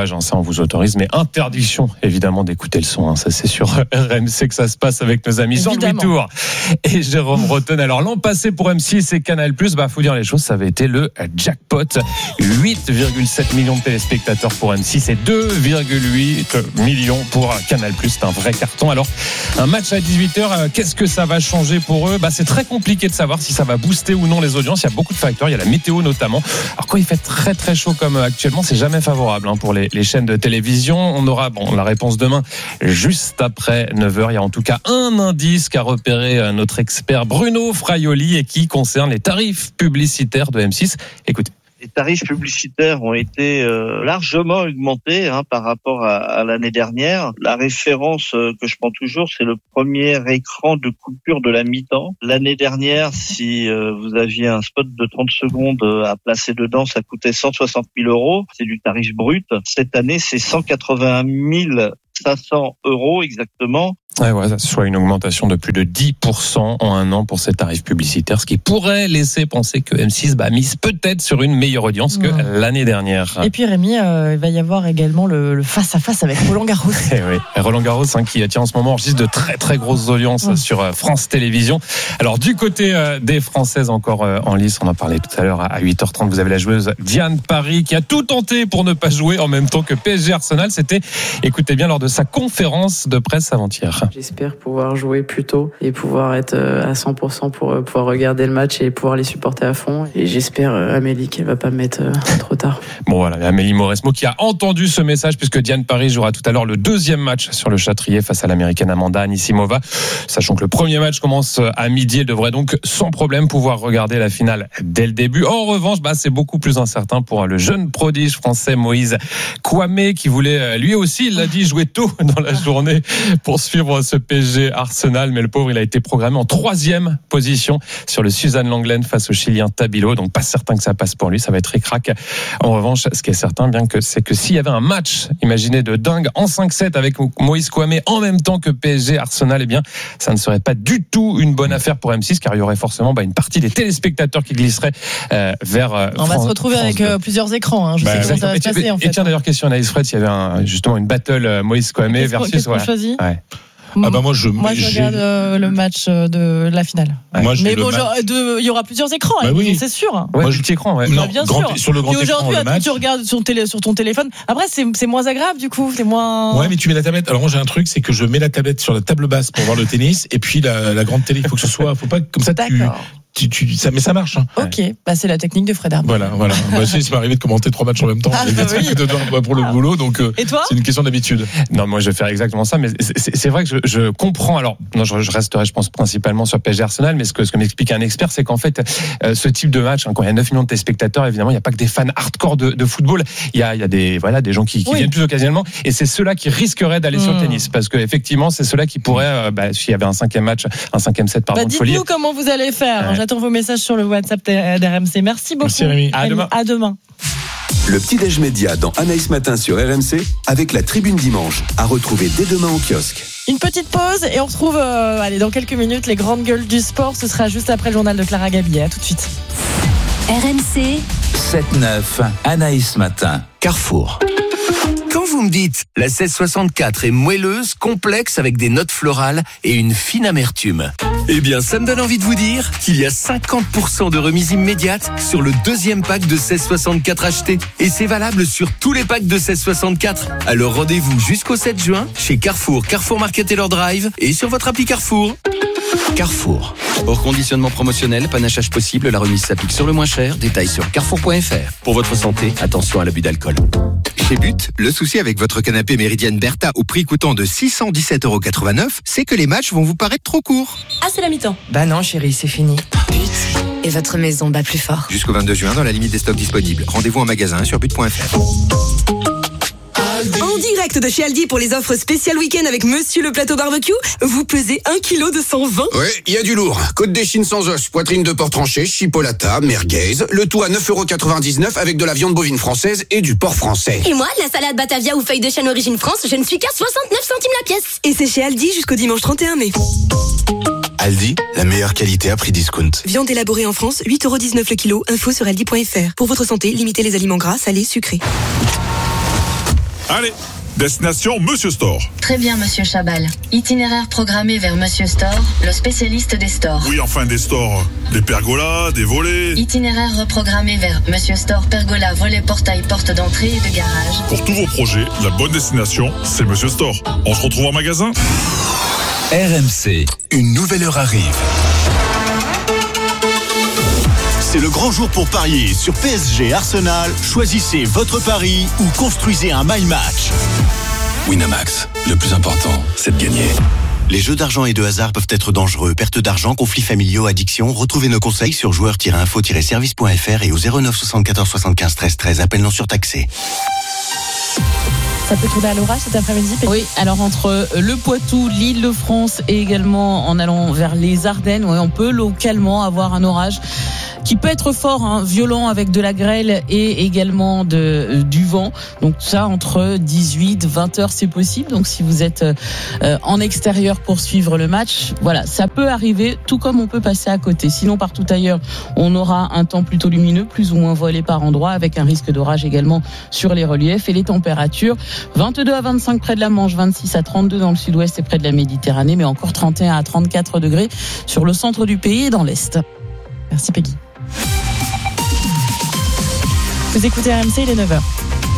vous autorise, mais interdiction évidemment d'écouter le son. Hein. Ça c'est sur R M C que ça se passe avec nos amis Jean-Louis Tour et Jérôme Rotten. Alors l'an passé pour M six et Canal+, bah faut dire les choses, ça avait été le jackpot. huit virgule sept millions de téléspectateurs pour M six et deux virgule huit millions pour Canal+. C'est un vrai carton. Alors un match à dix-huit heures, qu'est-ce que ça va changer pour eux? Bah c'est très compliqué de savoir si ça va booster ou non les audiences. Il y a beaucoup de facteurs, il y a la météo notamment. Alors quand il fait très très chaud comme actuellement, c'est jamais favorable hein, pour les, les chaînes de télévision. On aura bon la réponse demain juste après neuf heures. Il y a en tout cas un indice qu'a repéré notre expert Bruno Fraioli et qui concerne les tarifs publicitaires de M six. Écoutez.
Les tarifs publicitaires ont été euh, largement augmentés hein, par rapport à, à l'année dernière. La référence euh, que je prends toujours, c'est le premier écran de coupure de la mi-temps. L'année dernière, si euh, vous aviez un spot de trente secondes à placer dedans, ça coûtait cent soixante mille euros. C'est du tarif brut. Cette année, c'est cent quatre-vingt-un mille cinq cents euros exactement.
Ouais, ouais, soit une augmentation de plus de dix pour cent en un an pour ces tarifs publicitaires, ce qui pourrait laisser penser que M six bah, mise peut-être sur une meilleure audience que ouais. l'année dernière.
Et puis Rémi, euh, il va y avoir également le, le face-à-face avec Roland Garros.
Et oui. Et Roland Garros hein, qui tient en ce moment enregistre de très très grosses audiences ouais. sur euh, France Télévisions. Alors du côté euh, des Françaises encore euh, en lice, on en parlait tout à l'heure à huit heures trente, vous avez la joueuse Diane Parry qui a tout tenté pour ne pas jouer en même temps que P S G Arsenal. C'était, écoutez bien, lors de sa conférence de presse avant-hier.
J'espère pouvoir jouer plus tôt et pouvoir être à cent pour cent pour pouvoir regarder le match et pouvoir les supporter à fond. Et j'espère Amélie qu'elle va pas me mettre trop tard.
Bon voilà, Amélie Mauresmo qui a entendu ce message puisque Diane Parry jouera tout à l'heure le deuxième match sur le Châtrier face à l'américaine Amanda Anisimova. Sachant que le premier match commence à midi, elle devrait donc sans problème pouvoir regarder la finale dès le début. En revanche, bah, c'est beaucoup plus incertain pour le jeune prodige français Moïse Kouamé qui voulait lui aussi, il l'a dit, jouer tôt dans la journée pour suivre ce P S G Arsenal, mais le pauvre il a été programmé en troisième position sur le Suzanne Lenglen face au Chilien Tabilo, donc pas certain que ça passe pour lui, ça va être ric-rac. En revanche, ce qui est certain bien que c'est que s'il y avait un match, imaginez de dingue en cinq sept avec Moïse Kouamé en même temps que P S G Arsenal, eh bien ça ne serait pas du tout une bonne affaire pour M six car il y aurait forcément bah, une partie des téléspectateurs qui glisseraient euh, vers euh,
on
France,
va se retrouver
France
avec euh, plusieurs écrans, hein. Je bah, sais comment ça va se passer en fait.
Et tiens d'ailleurs question Anaïs Fred, s'il y avait un, justement une battle euh, Moïse Kouamé versus
qu'est-ce qu'on voilà. choisit
ouais.
Ah bah moi je
moi je regarde euh, le match de la finale.
Ouais.
Moi,
mais bon, genre, de, il y aura plusieurs écrans, bah oui. C'est sûr.
Ouais, moi, petit écran, ouais.
Non,
bah, bien
grand,
sûr.
Sur le grand
et
écran,
aujourd'hui,
le match.
tu regardes sur, télé, sur ton téléphone. Après, c'est, c'est moins agréable du coup, c'est moins.
Ouais, mais tu mets la tablette. Alors moi j'ai un truc, c'est que je mets la tablette sur la table basse pour voir le tennis, et puis la, la grande télé. Il faut que ce soit, faut pas comme ça. Tu, tu, tu, ça, mais ça marche. Hein.
Ok, bah c'est la technique de Fred Herbe.
Voilà, voilà. Bah, c'est, ça m'est arrivé de commenter trois matchs en même temps.
Ah, bah oui.
de, pour le ah. boulot, donc.
Et toi ?
C'est une question d'habitude.
Non, moi je vais faire exactement ça, mais c'est, c'est vrai que je, je comprends. Alors, non, je, je resterai, je pense principalement sur P S G Arsenal, mais ce que ce que m'explique un expert, c'est qu'en fait, euh, ce type de match, hein, quand il y a neuf millions de téléspectateurs, évidemment, il n'y a pas que des fans hardcore de, de football. Il y a, il y a des, voilà, des gens qui, qui oui. viennent plus occasionnellement, et c'est ceux-là qui risqueraient d'aller mmh. sur le tennis, parce que effectivement, c'est ceux-là qui pourraient, euh, bah, s'il y avait un cinquième match, un cinquième set, pardon,
bah,
de folie.
Dites-nous comment vous allez faire. Ouais. J'attends vos messages sur le WhatsApp d'R M C. Merci beaucoup.
Merci Rémi.
À demain.
À demain.
Le petit-déj média dans Anaïs Matin sur R M C avec la Tribune Dimanche à retrouver dès demain au kiosque.
Une petite pause et on retrouve euh, allez, dans quelques minutes les grandes gueules du sport. Ce sera juste après le journal de Clara Gabillet. À tout de suite.
R M C
sept neuf Anaïs Matin, Carrefour.
Quand vous me dites la seize soixante-quatre est moelleuse, complexe avec des notes florales et une fine amertume, eh bien ça me donne envie de vous dire qu'il y a cinquante pour cent de remise immédiate sur le deuxième pack de seize soixante-quatre acheté. Et c'est valable sur tous les packs de seize soixante-quatre. Alors rendez-vous jusqu'au sept juin chez Carrefour, Carrefour Market Taylor Drive et sur votre appli Carrefour. Carrefour. Hors conditionnement promotionnel, panachage possible, la remise s'applique sur le moins cher. Détails sur carrefour point f r. Pour votre santé, attention à l'abus d'alcool.
Chez But, le souci avec votre canapé Méridienne Bertha au prix coûtant de six cent dix-sept euros quatre-vingt-neuf, c'est que les matchs vont vous paraître trop courts.
Ah, c'est la mi-temps.
Bah non, chérie, c'est fini.
But et votre maison bat plus fort.
Jusqu'au vingt-deux juin, dans la limite des stocks disponibles. Rendez-vous en magasin sur but point f r.
En direct de chez Aldi pour les offres spéciales week-end avec Monsieur le Plateau Barbecue, vous pesez un kilo de cent vingt.
Ouais, il y a du lourd. Côte d'échine sans os, poitrine de porc tranché, chipolata, merguez, le tout à neuf euros quatre-vingt-dix-neuf avec de la viande bovine française et du porc français.
Et moi, la salade Batavia ou feuille de chêne origine France, je ne suis qu'à soixante-neuf centimes la pièce. Et c'est chez Aldi jusqu'au dimanche trente et un mai.
Aldi, la meilleure qualité à prix discount.
Viande élaborée en France, huit euros dix-neuf le kilo. Info sur aldi point f r. Pour votre santé, limitez les aliments gras, salés, sucrés.
Allez, destination Monsieur Store.
Très bien, Monsieur Chabal. Itinéraire programmé vers Monsieur Store, le spécialiste des stores.
Oui, enfin des stores, des pergolas, des volets.
Itinéraire reprogrammé vers Monsieur Store, pergola, volet, portail, porte d'entrée et de garage.
Pour tous vos projets, la bonne destination, c'est Monsieur Store. On se retrouve en magasin.
R M C, une nouvelle heure arrive.
C'est le grand jour pour parier sur P S G Arsenal. Choisissez votre pari ou construisez un my match.
Winamax, le plus important, c'est de gagner.
Les jeux d'argent et de hasard peuvent être dangereux. Perte d'argent, conflits familiaux, addiction. Retrouvez nos conseils sur joueurs tiret info tiret service point f r et au zéro neuf soixante-quatorze soixante-quinze treize treize. Appel non surtaxé.
Ça peut tourner à l'orage cet après-midi.
Oui, alors entre le Poitou, l'Île-de-France et également en allant vers les Ardennes, ouais, on peut localement avoir un orage qui peut être fort, hein, violent avec de la grêle et également de, euh, du vent. Donc ça, entre dix-huit et vingt heures, c'est possible. Donc si vous êtes euh, en extérieur pour suivre le match, voilà, ça peut arriver, tout comme on peut passer à côté. Sinon, partout ailleurs, on aura un temps plutôt lumineux, plus ou moins voilé par endroits, avec un risque d'orage également sur les reliefs. Et les températures, vingt-deux à vingt-cinq près de la Manche, vingt-six à trente-deux dans le sud-ouest et près de la Méditerranée, mais encore trente et un à trente-quatre degrés sur le centre du pays et dans l'est. Merci Peggy.
Vous écoutez R M C, il est neuf heures.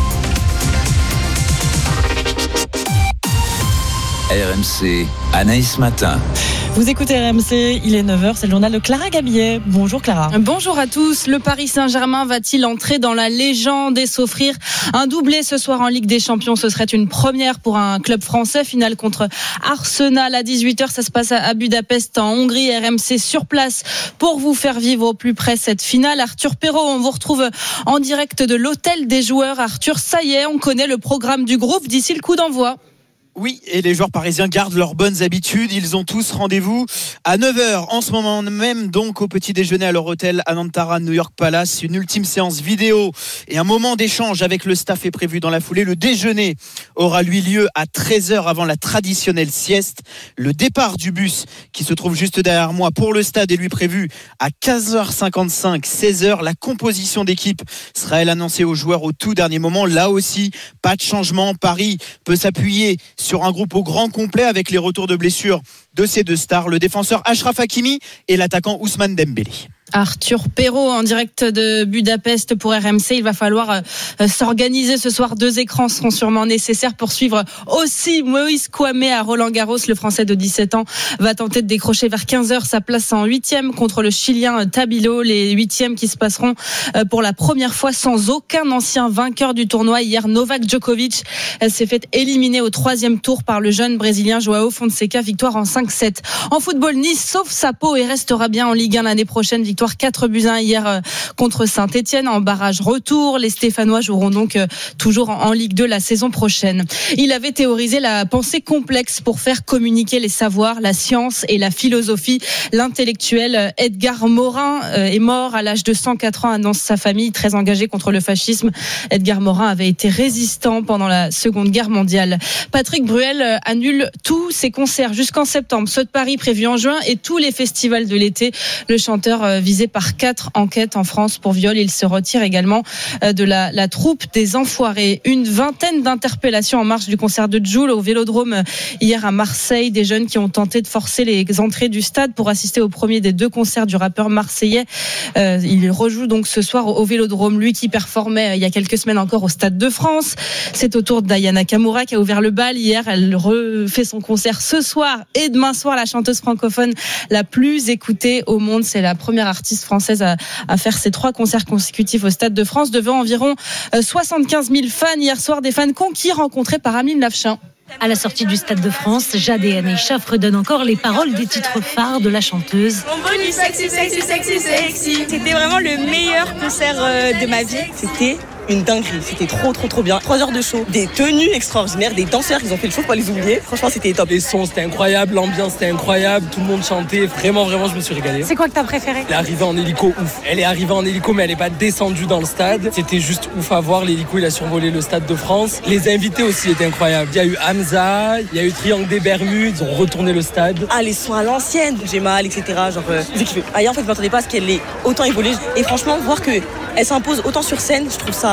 R M C, Anaïs Matin.
Vous écoutez R M C, il est neuf heures, c'est le journal de Clara Gabillet. Bonjour Clara.
Bonjour à tous. Le Paris Saint-Germain va-t-il entrer dans la légende et s'offrir un doublé ce soir en Ligue des Champions? Ce serait une première pour un club français. Finale contre Arsenal à dix-huit heures. Ça se passe à Budapest en Hongrie. R M C sur place pour vous faire vivre au plus près cette finale. Arthur Perrault, on vous retrouve en direct de l'hôtel des joueurs. Arthur, ça y est, on connaît le programme du groupe d'ici le coup d'envoi.
Oui, et les joueurs parisiens gardent leurs bonnes habitudes. Ils ont tous rendez-vous à neuf heures en ce moment même, donc au petit déjeuner à leur hôtel Anantara New York Palace. Une ultime séance vidéo et un moment d'échange avec le staff est prévu dans la foulée. Le déjeuner aura lui lieu à treize heures avant la traditionnelle sieste. Le départ du bus qui se trouve juste derrière moi pour le stade est lui prévu à quinze heures cinquante-cinq, seize heures. La composition d'équipe sera elle annoncée aux joueurs au tout dernier moment. Là aussi, pas de changement. Paris peut s'appuyer sur un groupe au grand complet avec les retours de blessures de ces deux stars, le défenseur Achraf Hakimi et l'attaquant Ousmane Dembélé.
Arthur Perrault en direct de Budapest pour R M C. Il va falloir euh, s'organiser ce soir. Deux écrans seront sûrement nécessaires pour suivre aussi Moïse Kouamé à Roland-Garros. Le Français de dix-sept ans va tenter de décrocher vers quinze heures sa place en huitième contre le Chilien Tabilo. Les huitièmes qui se passeront euh, pour la première fois sans aucun ancien vainqueur du tournoi. Hier, Novak Djokovic euh, s'est fait éliminer au troisième tour par le jeune Brésilien Joao Fonseca. Victoire en cinq sept. En football, Nice sauve sa peau et restera bien en Ligue un l'année prochaine. Victoire quatre buts à un hier contre Saint-Etienne en barrage retour. Les Stéphanois joueront donc toujours en Ligue deux la saison prochaine. Il avait théorisé la pensée complexe pour faire communiquer les savoirs, la science et la philosophie. L'intellectuel Edgar Morin est mort à l'âge de cent quatre ans, annonce sa famille, très engagée contre le fascisme. Edgar Morin avait été résistant pendant la Seconde Guerre mondiale. Patrick Bruel annule tous ses concerts jusqu'en septembre. Ceux de Paris prévus en juin et tous les festivals de l'été. Le chanteur visé par quatre enquêtes en France pour viol. Il se retire également de la, la troupe des Enfoirés. Une vingtaine d'interpellations en marge du concert de Jul au Vélodrome hier à Marseille. Des jeunes qui ont tenté de forcer les entrées du stade pour assister au premier des deux concerts du rappeur marseillais. Euh, il rejoue donc ce soir au Vélodrome. Lui qui performait il y a quelques semaines encore au Stade de France. C'est au tour d'Ayana Kamura qui a ouvert le bal hier. Elle refait son concert ce soir et demain soir. La chanteuse francophone la plus écoutée au monde. C'est la première artiste française à, à faire ses trois concerts consécutifs au Stade de France devant environ soixante-quinze mille fans hier soir, des fans conquis rencontrés par Ameline Lafchin.
À la sortie du Stade de France, Jade et Aneïcha redonnent encore les paroles des titres phares de la chanteuse.
Mon bonus sexy, sexy, sexy, sexy. C'était vraiment le meilleur concert de ma vie. C'était une dinguerie, c'était trop trop trop bien. Trois heures de show, des tenues extraordinaires, des danseurs qui ont fait le show, faut pas les oublier. Franchement, c'était top.
Les sons, c'était incroyable, l'ambiance, c'était incroyable, tout le monde chantait. Vraiment, vraiment, je me suis régalé.
C'est quoi que t'as préféré?
Elle est arrivée en hélico, ouf. Elle est arrivée en hélico, mais elle est pas descendue dans le stade. C'était juste ouf à voir. L'hélico, il a survolé le Stade de France. Les invités aussi étaient incroyables. Il y a eu Hamza, il y a eu Triangle des Bermudes, ils ont retourné le stade.
Ah, les sons à l'ancienne, j'ai mal, et cetera. Genre, euh, j'ai kiffé. Ah, en fait, je m'attendais pas à ce qu'elle ait autant évolué. Et franchement, voir que elle s'impose autant sur scène, je trouve ça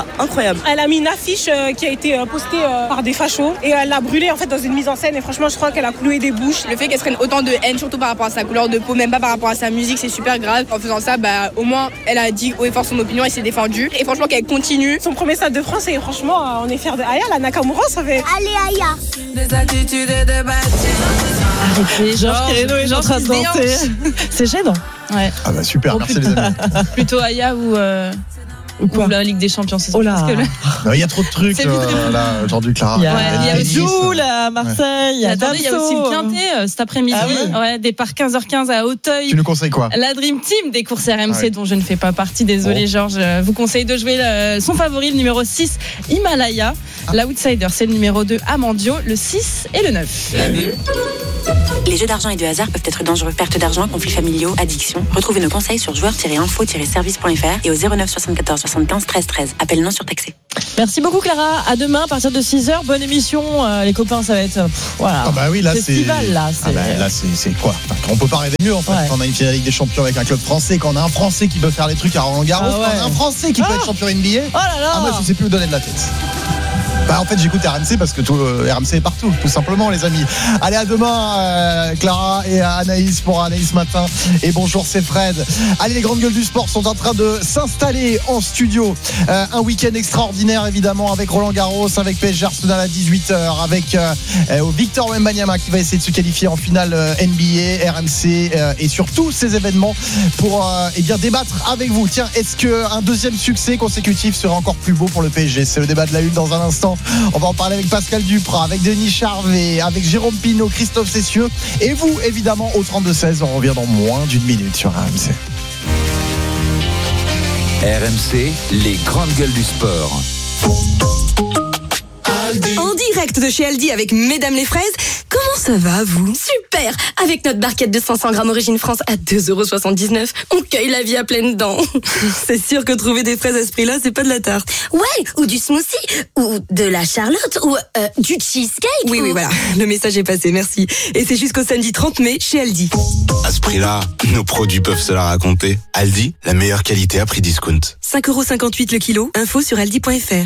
incroyable.
Elle a mis une affiche euh, qui a été euh, postée euh, par des fachos et elle l'a brûlée en fait dans une mise en scène et franchement je crois qu'elle a cloué des bouches.
Le fait qu'elle se prenne autant de haine, surtout par rapport à sa couleur de peau, même pas par rapport à sa musique, c'est super grave. En faisant ça, bah au moins elle a dit haut et fort son opinion, elle s'est défendue et franchement qu'elle continue.
Son premier stade de France et franchement euh, on est fiers de Aya, la Nakamura ça fait.
Allez Aya.
Des attitudes et de
Arrêtez, Georges Kéreno est en train de danser. C'est gênant.
Ouais.
Ah bah super,
Oh,
merci
putain.
les amis.
Plutôt Aya ou, euh,
ou, quoi
ou la Ligue des Champions. C'est
oh là.
parce que le...
Non, il y a trop de trucs
C'est vite
euh,
répondu.
là aujourd'hui, Clara.
Il y a,
Ouais, il y a aussi
Zoul à Marseille, il y a
Attendez, il y a aussi le
Damso.
Quintet euh, cet après-midi.
Ah oui.
Ouais, départ quinze heures quinze à Auteuil.
Tu nous conseilles quoi?
La Dream Team des courses R M C
Ah ouais.
dont je ne fais pas partie, désolé
Bon.
Georges. Euh, vous conseille de jouer le- son favori, le numéro six, Himalaya.
Ah.
L'outsider, c'est le numéro deux, Amandio, le six et le neuf.
Les jeux d'argent et de hasard peuvent être dangereux. Perte d'argent, conflits familiaux, addiction. Retrouvez nos conseils sur joueurs tiret info tiret service point f r et au zéro neuf soixante-quatorze soixante-quinze treize treize. Appel non surtaxé.
Merci beaucoup Clara. À demain à partir de six heures. Bonne émission. Euh, les copains, ça va être pff, voilà.
Ah bah oui, là c'est
festival là.
Ah bah, là c'est c'est quoi? Enfin, on peut pas rêver mieux en fait.
Ouais.
Quand on a une finale Ligue des Champions avec un club français, quand on a un Français qui peut faire les trucs à Roland Garros,
Ah ouais.
quand on a un Français qui peut
Ah.
être champion N B A.
Oh là là.
Ah moi je sais plus où donner de la tête. Bah en fait j'écoute R M C parce que tout euh, R M C est partout, tout simplement les amis. Allez à demain euh, Clara et à Anaïs pour Anaïs Matin. Et bonjour c'est Fred. Allez les grandes gueules du sport sont en train de s'installer en studio. Euh, un week-end extraordinaire évidemment avec Roland Garros, avec P S G Arsenal à dix-huit heures, avec euh, euh, Victor Wembanyama qui va essayer de se qualifier en finale euh, N B A, R M C euh, et sur tous ces événements pour euh, eh bien débattre avec vous. Tiens, est-ce qu'un deuxième succès consécutif serait encore plus beau pour le P S G? C'est le débat de la une dans un instant. On va en parler avec Pascal Duprat, avec Denis Charvet, avec Jérôme Pinault, Christophe Cessieux et vous évidemment au trente-deux seize. On revient dans moins d'une minute sur R M C.
R M C, les grandes gueules du sport.
En direct de chez Aldi avec Mesdames les fraises, comment ça va vous? Super. Avec notre barquette de cinq cents grammes Origine France à deux euros soixante-dix-neuf, on cueille la vie à pleines dents. C'est sûr que trouver des fraises à ce prix-là, c'est pas de la tarte. Ouais, ou du smoothie, ou de la charlotte, ou euh, du cheesecake. Oui, ou... oui, voilà. Le message est passé, merci. Et c'est jusqu'au samedi trente mai chez Aldi.
À ce prix-là, nos produits peuvent se la raconter. Aldi, la meilleure qualité à prix discount.
cinq euros cinquante-huit le kilo, info sur aldi point f r.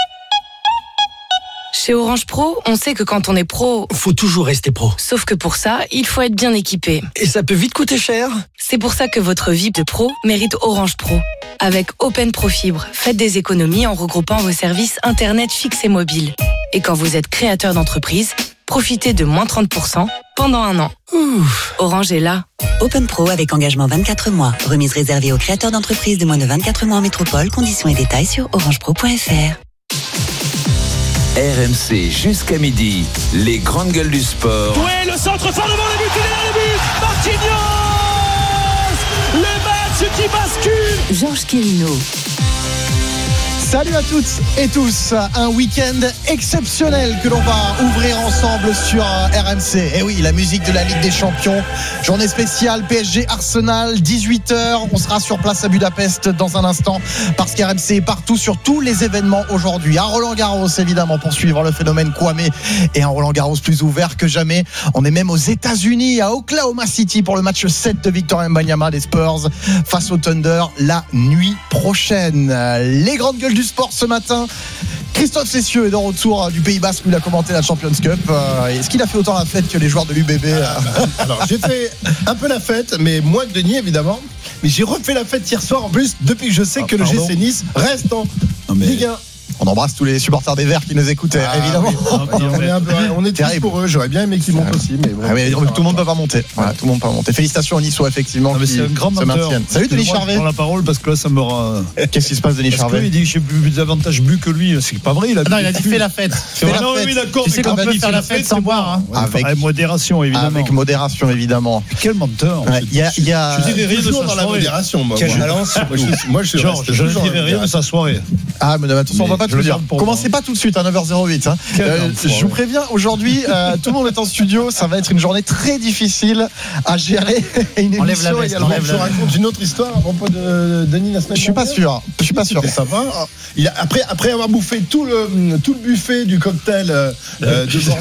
Chez Orange Pro, on sait que quand on est pro,
faut toujours rester pro.
Sauf que pour ça, il faut être bien équipé.
Et ça peut vite coûter cher.
C'est pour ça que votre vie de pro mérite Orange Pro. Avec Open Pro Fibre, faites des économies en regroupant vos services Internet fixe et mobile. Et quand vous êtes créateur d'entreprise, profitez de moins trente pour cent pendant un an. Ouf. Orange est là.
Open Pro avec engagement vingt-quatre mois. Remise réservée aux créateurs d'entreprises de moins de vingt-quatre mois en métropole. Conditions et détails sur orange pro point f r.
R M C jusqu'à midi, les grandes gueules du sport.
Ouais, le centre fort devant le but, il est dans le but. Marquinhos, le match qui bascule.
Georges Kéreno.
Salut à toutes et tous, un week-end exceptionnel que l'on va ouvrir ensemble sur R M C. Et oui, la musique de la Ligue des Champions, journée spéciale P S G Arsenal, dix-huit heures, on sera sur place à Budapest dans un instant parce qu'R M C est partout sur tous les événements aujourd'hui. À Roland Garros évidemment pour suivre le phénomène Kwame et un Roland Garros plus ouvert que jamais. On est même aux États-Unis, à Oklahoma City pour le match sept de Victor Wembanyama des Spurs face au Thunder la nuit prochaine. Les grandes gueules du sport ce matin. Christophe Cessieux est de retour du Pays Basque où il a commenté la Champions Cup. Est-ce qu'il a fait autant la fête que les joueurs de l'U B B?
Alors j'ai fait un peu la fête, mais moins que Denis évidemment. Mais j'ai refait la fête hier soir en plus depuis que je sais ah, que pardon. le G C Nice reste en non, mais... Ligue un.
On embrasse tous les supporters des Verts qui nous écoutaient, ah, évidemment. Oui, non,
on est, un peu, on est triste pour eux. J'aurais bien aimé qu'ils montent aussi, mais bon.
Ah, mais tout le monde ne peut pas monter. Voilà, tout le monde peut pas monter. Félicitations aux Niçois, effectivement, non, qui se maintiennent. Salut Denis Charvet.
Je prends la parole parce que là, ça me rend.
Qu'est-ce qui se passe, Denis Charvet?
Il dit j'ai plus davantage bu que lui. C'est pas vrai. Il a
non, il a dit fait la fête.
Non, oui, d'accord.
Tu sais qu'on peut faire la fête sans boire.
Avec modération, évidemment.
Avec modération, évidemment.
Quel menteur.
Il y a.
Je dirais rien dans la modération, moi. Moi, je ne dirais rien de sa soirée.
Ah, mais attention, on va pas tout dire. Commencez pas tout de suite à neuf heures zéro huit. Hein. Euh, je vous préviens, aujourd'hui, euh, tout le monde est en studio. Ça va être une journée très difficile à gérer. Une
on lève la veste, on lève je la... raconte une autre histoire à propos de Denis la semaine
Je suis pas sûr. Je suis pas sûr.
Ça va. Il a, après, après avoir bouffé tout le, tout le buffet du cocktail euh, de Bordeaux,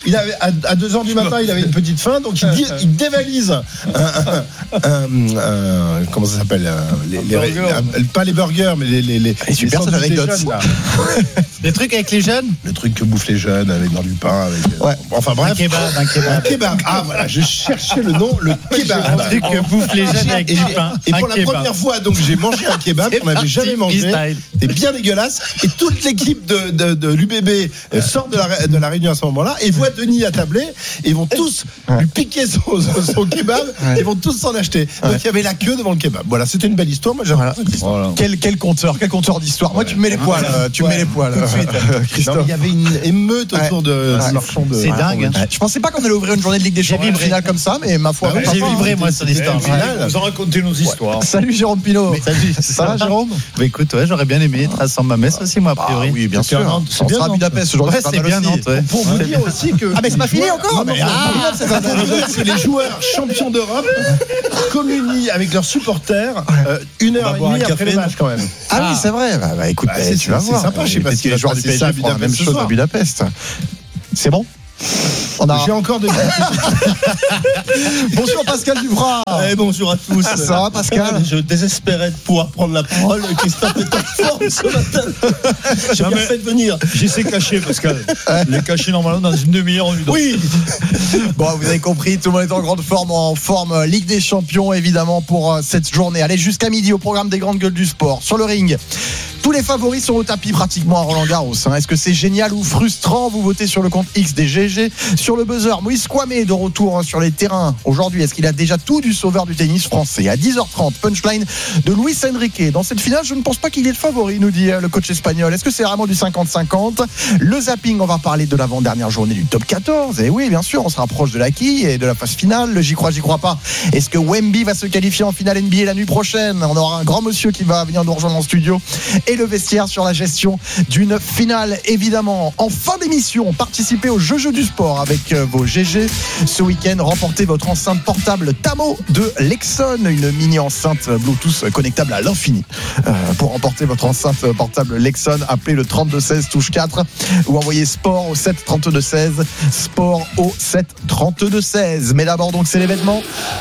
il avait, à, à deux heures du matin, il avait une petite faim, donc il, dit, il dévalise un, un, un, un, comment ça s'appelle les, les, les, les, pas les burgers, mais les, les, les,
les super
les
anecdotes.
Les trucs avec les jeunes, le truc que bouffent les jeunes avec dans du pain, avec. Ouais. Enfin bref.
Un kebab, un kebab.
Un kebab. Ah voilà, je cherchais le nom, le kebab.
Un truc que bouffent les jeunes avec du pain.
Et pour la première fois, donc j'ai mangé un kebab qu'on n'avait jamais mangé. C'était bien dégueulasse. Et toute l'équipe de, de, de l'U B B sort de la, de la réunion à ce moment-là et voit Denis attablé. Et ils vont tous lui piquer son, son kebab. Et ils vont tous s'en acheter. Donc il y avait la queue devant le kebab. Voilà, c'était une belle histoire. Moi, j'aimerais
voilà. Quel, quel compteur, quel compteur d'histoire. Moi, tu me mets les poils. Tu me mets les poils.
Christophe. Non, il y avait une émeute autour de ouais. marchand de.
C'est dingue. Hein.
Je pensais pas qu'on allait ouvrir une journée de Ligue des Champions finale comme ça, mais ma foi.
Ah ouais, j'ai vibré moi son histoire.
Finale. Vous en racontez nos histoires.
Ouais. Salut Jérôme Pinault.
Mais, salut.
Ça va Jérôme?
Bah écoute, ouais, j'aurais bien aimé être à San Mamés aussi moi a priori.
Ah, oui, bien sûr.
Nantes,
on sera à Budapest aujourd'hui.
Ouais, c'est bien Nantes. Ouais.
Pour vous dire aussi que.
Ah mais c'est pas fini encore.
C'est les joueurs champions d'Europe communient avec leurs supporters une heure et demie après le match quand même.
Ah oui, c'est vrai. Bah écoute, tu vas voir.
C'est sympa. Je sais pas si
les joueurs du P S G font la même chose à Budapest. C'est bon?
On a... J'ai encore des.
Bonjour Pascal Dubras.
Eh, bonjour à tous.
Ça va Pascal?
Je désespérais de pouvoir prendre la parole. Christophe est en forme ce matin. J'ai bien fait de venir.
J'essaie caché Pascal. Les cacher normalement dans une demi-heure on lui donne.
Oui. Bon, vous avez compris, tout le monde est en grande forme, en forme Ligue des Champions évidemment pour cette journée. Allez, jusqu'à midi au programme des grandes gueules du sport. Sur le ring, tous les favoris sont au tapis pratiquement à Roland-Garros. Hein. Est-ce que c'est génial ou frustrant? Vous votez sur le compte X des G G. Sur le buzzer, Moïse Kouamé de retour hein, sur les terrains. Aujourd'hui, est-ce qu'il a déjà tout du sauveur du tennis français? À dix heures trente, punchline de Luis Enrique. Dans cette finale, je ne pense pas qu'il est le favori, nous dit le coach espagnol. Est-ce que c'est vraiment du cinquante cinquante? Le zapping, on va parler de l'avant-dernière journée du top quatorze. Et oui, bien sûr, on se rapproche de la quille et de la phase finale. Le j'y crois, j'y crois pas. Est-ce que Wemby va se qualifier en finale N B A la nuit prochaine? On aura un grand monsieur qui va venir nous rejoindre en studio. Et le vestiaire sur la gestion d'une finale, évidemment. En fin d'émission, participez au jeu-jeu du sport avec vos G G. Ce week-end, remportez votre enceinte portable Tamo de Lexon, une mini enceinte Bluetooth connectable à l'infini. Euh, pour remporter votre enceinte portable Lexon, appelez le trente-deux seize touche quatre ou envoyez sport au sept trente-deux seize. Sport au sept trente-deux seize. Mais d'abord, donc, c'est l'événement.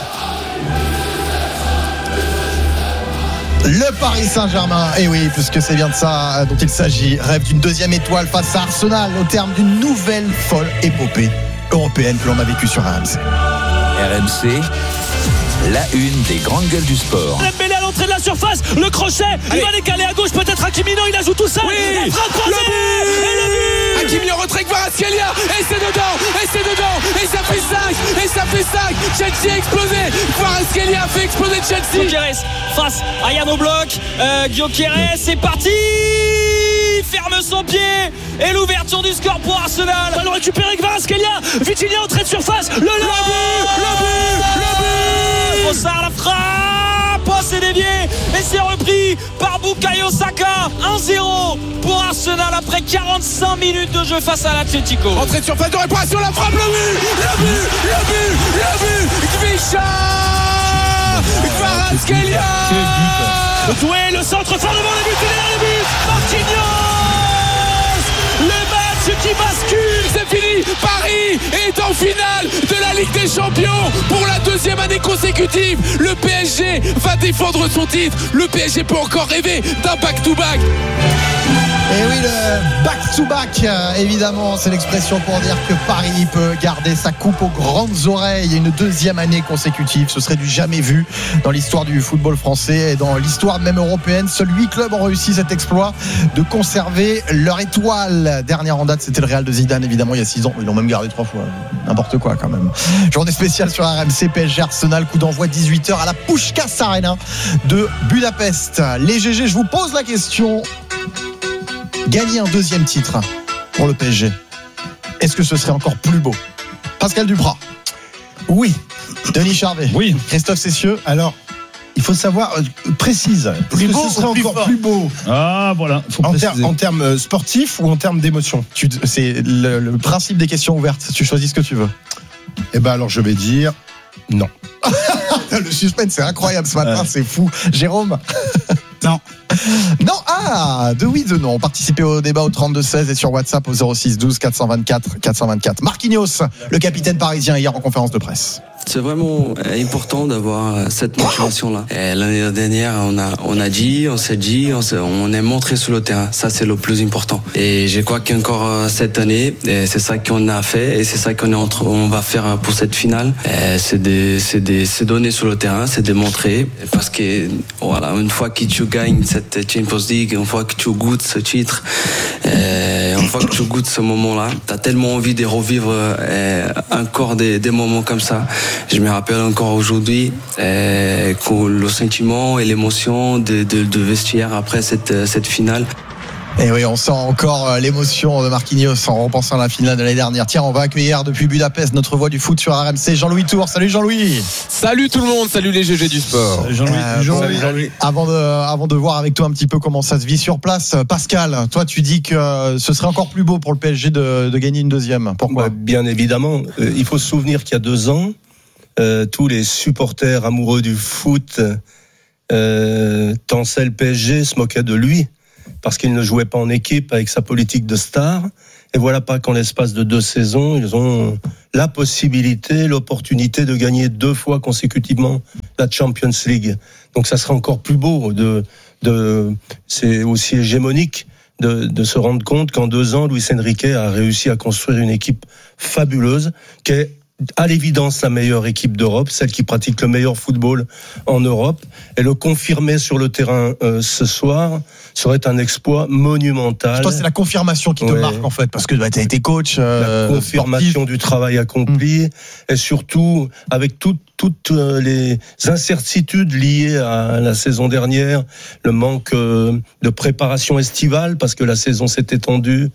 Le Paris Saint-Germain, et oui, puisque c'est bien de ça dont il s'agit, rêve d'une deuxième étoile face à Arsenal au terme d'une nouvelle folle épopée européenne que l'on a vécue sur R M C.
R M C, la une des grandes gueules du sport.
Dembélé à l'entrée de la surface, le crochet, allez. Il va décaler à gauche, peut-être Hakimi, non, il a joué tout seul.
Oui,
la frappe croisée, le but, et le but.
Hakimi en retrait, Kvaratskhelia, et c'est dedans, et c'est dedans, et ça fait cinq, et ça fait cinq. Chelsea a explosé, Kvaratskhelia a fait exploser Chelsea.
Gyökeres face à Yann Oblak, euh, Gyökeres, c'est parti. Ferme son pied et l'ouverture du score pour Arsenal. Ballon récupéré, Kvaratskhelia, Vitinha entrée de surface, le, le, le but, le but, le but. Fossard la frappe, oh, c'est dévié et c'est repris par Bukayo Saka. un zéro pour Arsenal après quarante-cinq minutes de jeu face à l'Atlético.
Entrée de surface de réparation, la frappe, le but, le but, le but, le but, Kvisha, Kvaratskhelia.
Le doué, le centre fort devant le but, il est dans le but, Marquinhos. Le match qui bascule,
c'est fini. Paris est en finale de la Ligue des Champions pour la deuxième année consécutive. Le P S G va défendre son titre. Le P S G peut encore rêver d'un back-to-back.
Et oui, le back-to-back, évidemment, c'est l'expression pour dire que Paris peut garder sa coupe aux grandes oreilles une deuxième année consécutive. Ce serait du jamais vu dans l'histoire du football français et dans l'histoire même européenne. Seuls huit clubs ont réussi cet exploit de conserver leur étoile. Dernière en date, c'était le Real de Zidane, évidemment, il y a six ans. Ils l'ont même gardé trois fois. N'importe quoi, quand même. Journée spéciale sur R M C, P S G Arsenal, coup d'envoi dix-huit heures à la Puskás Arena de Budapest. Les G G, je vous pose la question. Gagner un deuxième titre pour le P S G, est-ce que ce serait encore plus beau? Pascal Dubras.
Oui.
Denis Charvet.
Oui.
Christophe Cessieux.
Alors, il faut savoir, euh, précise, est-ce que ce serait encore fort. Plus beau?
Ah, voilà.
Faut en, ter- en termes sportifs ou en termes d'émotion?
tu, C'est le, le principe des questions ouvertes. Tu choisis ce que tu veux.
Eh ben alors, je vais dire non.
Le suspense, c'est incroyable ce matin, euh. c'est fou. Jérôme?
Non.
Non, ah, de oui, de non. Participez au débat au trente-deux seize et sur WhatsApp au zéro six douze quatre cent vingt-quatre quatre cent vingt-quatre. Marquinhos, le capitaine parisien, hier en conférence de presse.
C'est vraiment important d'avoir cette motivation-là. Et l'année dernière, on a, on a dit, on s'est dit, on, s'est, on est montré sur le terrain. Ça, c'est le plus important. Et je crois qu'encore cette année, et c'est ça qu'on a fait et c'est ça qu'on est entre, on va faire pour cette finale. Et c'est des, c'est des, c'est donner sur le terrain, c'est démontrer. Parce que, voilà, une fois que tu gagnes cette Champions League, une fois que tu goûtes ce titre, et une fois que tu goûtes ce moment-là, t'as tellement envie de revivre encore des, des moments comme ça. Je me rappelle encore aujourd'hui euh, que le sentiment et l'émotion de, de, de vestiaire après cette, cette finale.
Et oui, on sent encore l'émotion de Marquinhos en repensant à la finale de l'année dernière. Tiens, on va accueillir depuis Budapest notre voix du foot sur R M C, Jean-Louis Tour. Salut Jean-Louis.
Salut tout le monde, salut les G G du sport.
Salut Jean-Louis. Euh, Jean-Louis. Jean-Louis. Avant de, avant de voir avec toi un petit peu comment ça se vit sur place, Pascal, toi tu dis que ce serait encore plus beau pour le P S G de, de gagner une deuxième. Pourquoi ?
Ouais, bien évidemment. Euh, il faut se souvenir qu'il y a deux ans, Euh, tous les supporters amoureux du foot, euh, Tencel P S G se moquaient de lui parce qu'il ne jouait pas en équipe avec sa politique de star. Et voilà pas qu'en l'espace de deux saisons, ils ont la possibilité, l'opportunité de gagner deux fois consécutivement la Champions League. Donc ça sera encore plus beau. De, de, c'est aussi hégémonique de, de se rendre compte qu'en deux ans, Luis Enrique a réussi à construire une équipe fabuleuse qui est à l'évidence la meilleure équipe d'Europe, celle qui pratique le meilleur football en Europe, et le confirmer sur le terrain euh, ce soir serait un exploit monumental.
Toi, c'est la confirmation qui te ouais. marque en fait, parce que bah, tu as été coach. Euh,
la confirmation sportif. Du travail accompli, mmh. et surtout avec tout, toutes les incertitudes liées à la saison dernière, le manque euh, de préparation estivale, parce que la saison s'est étendue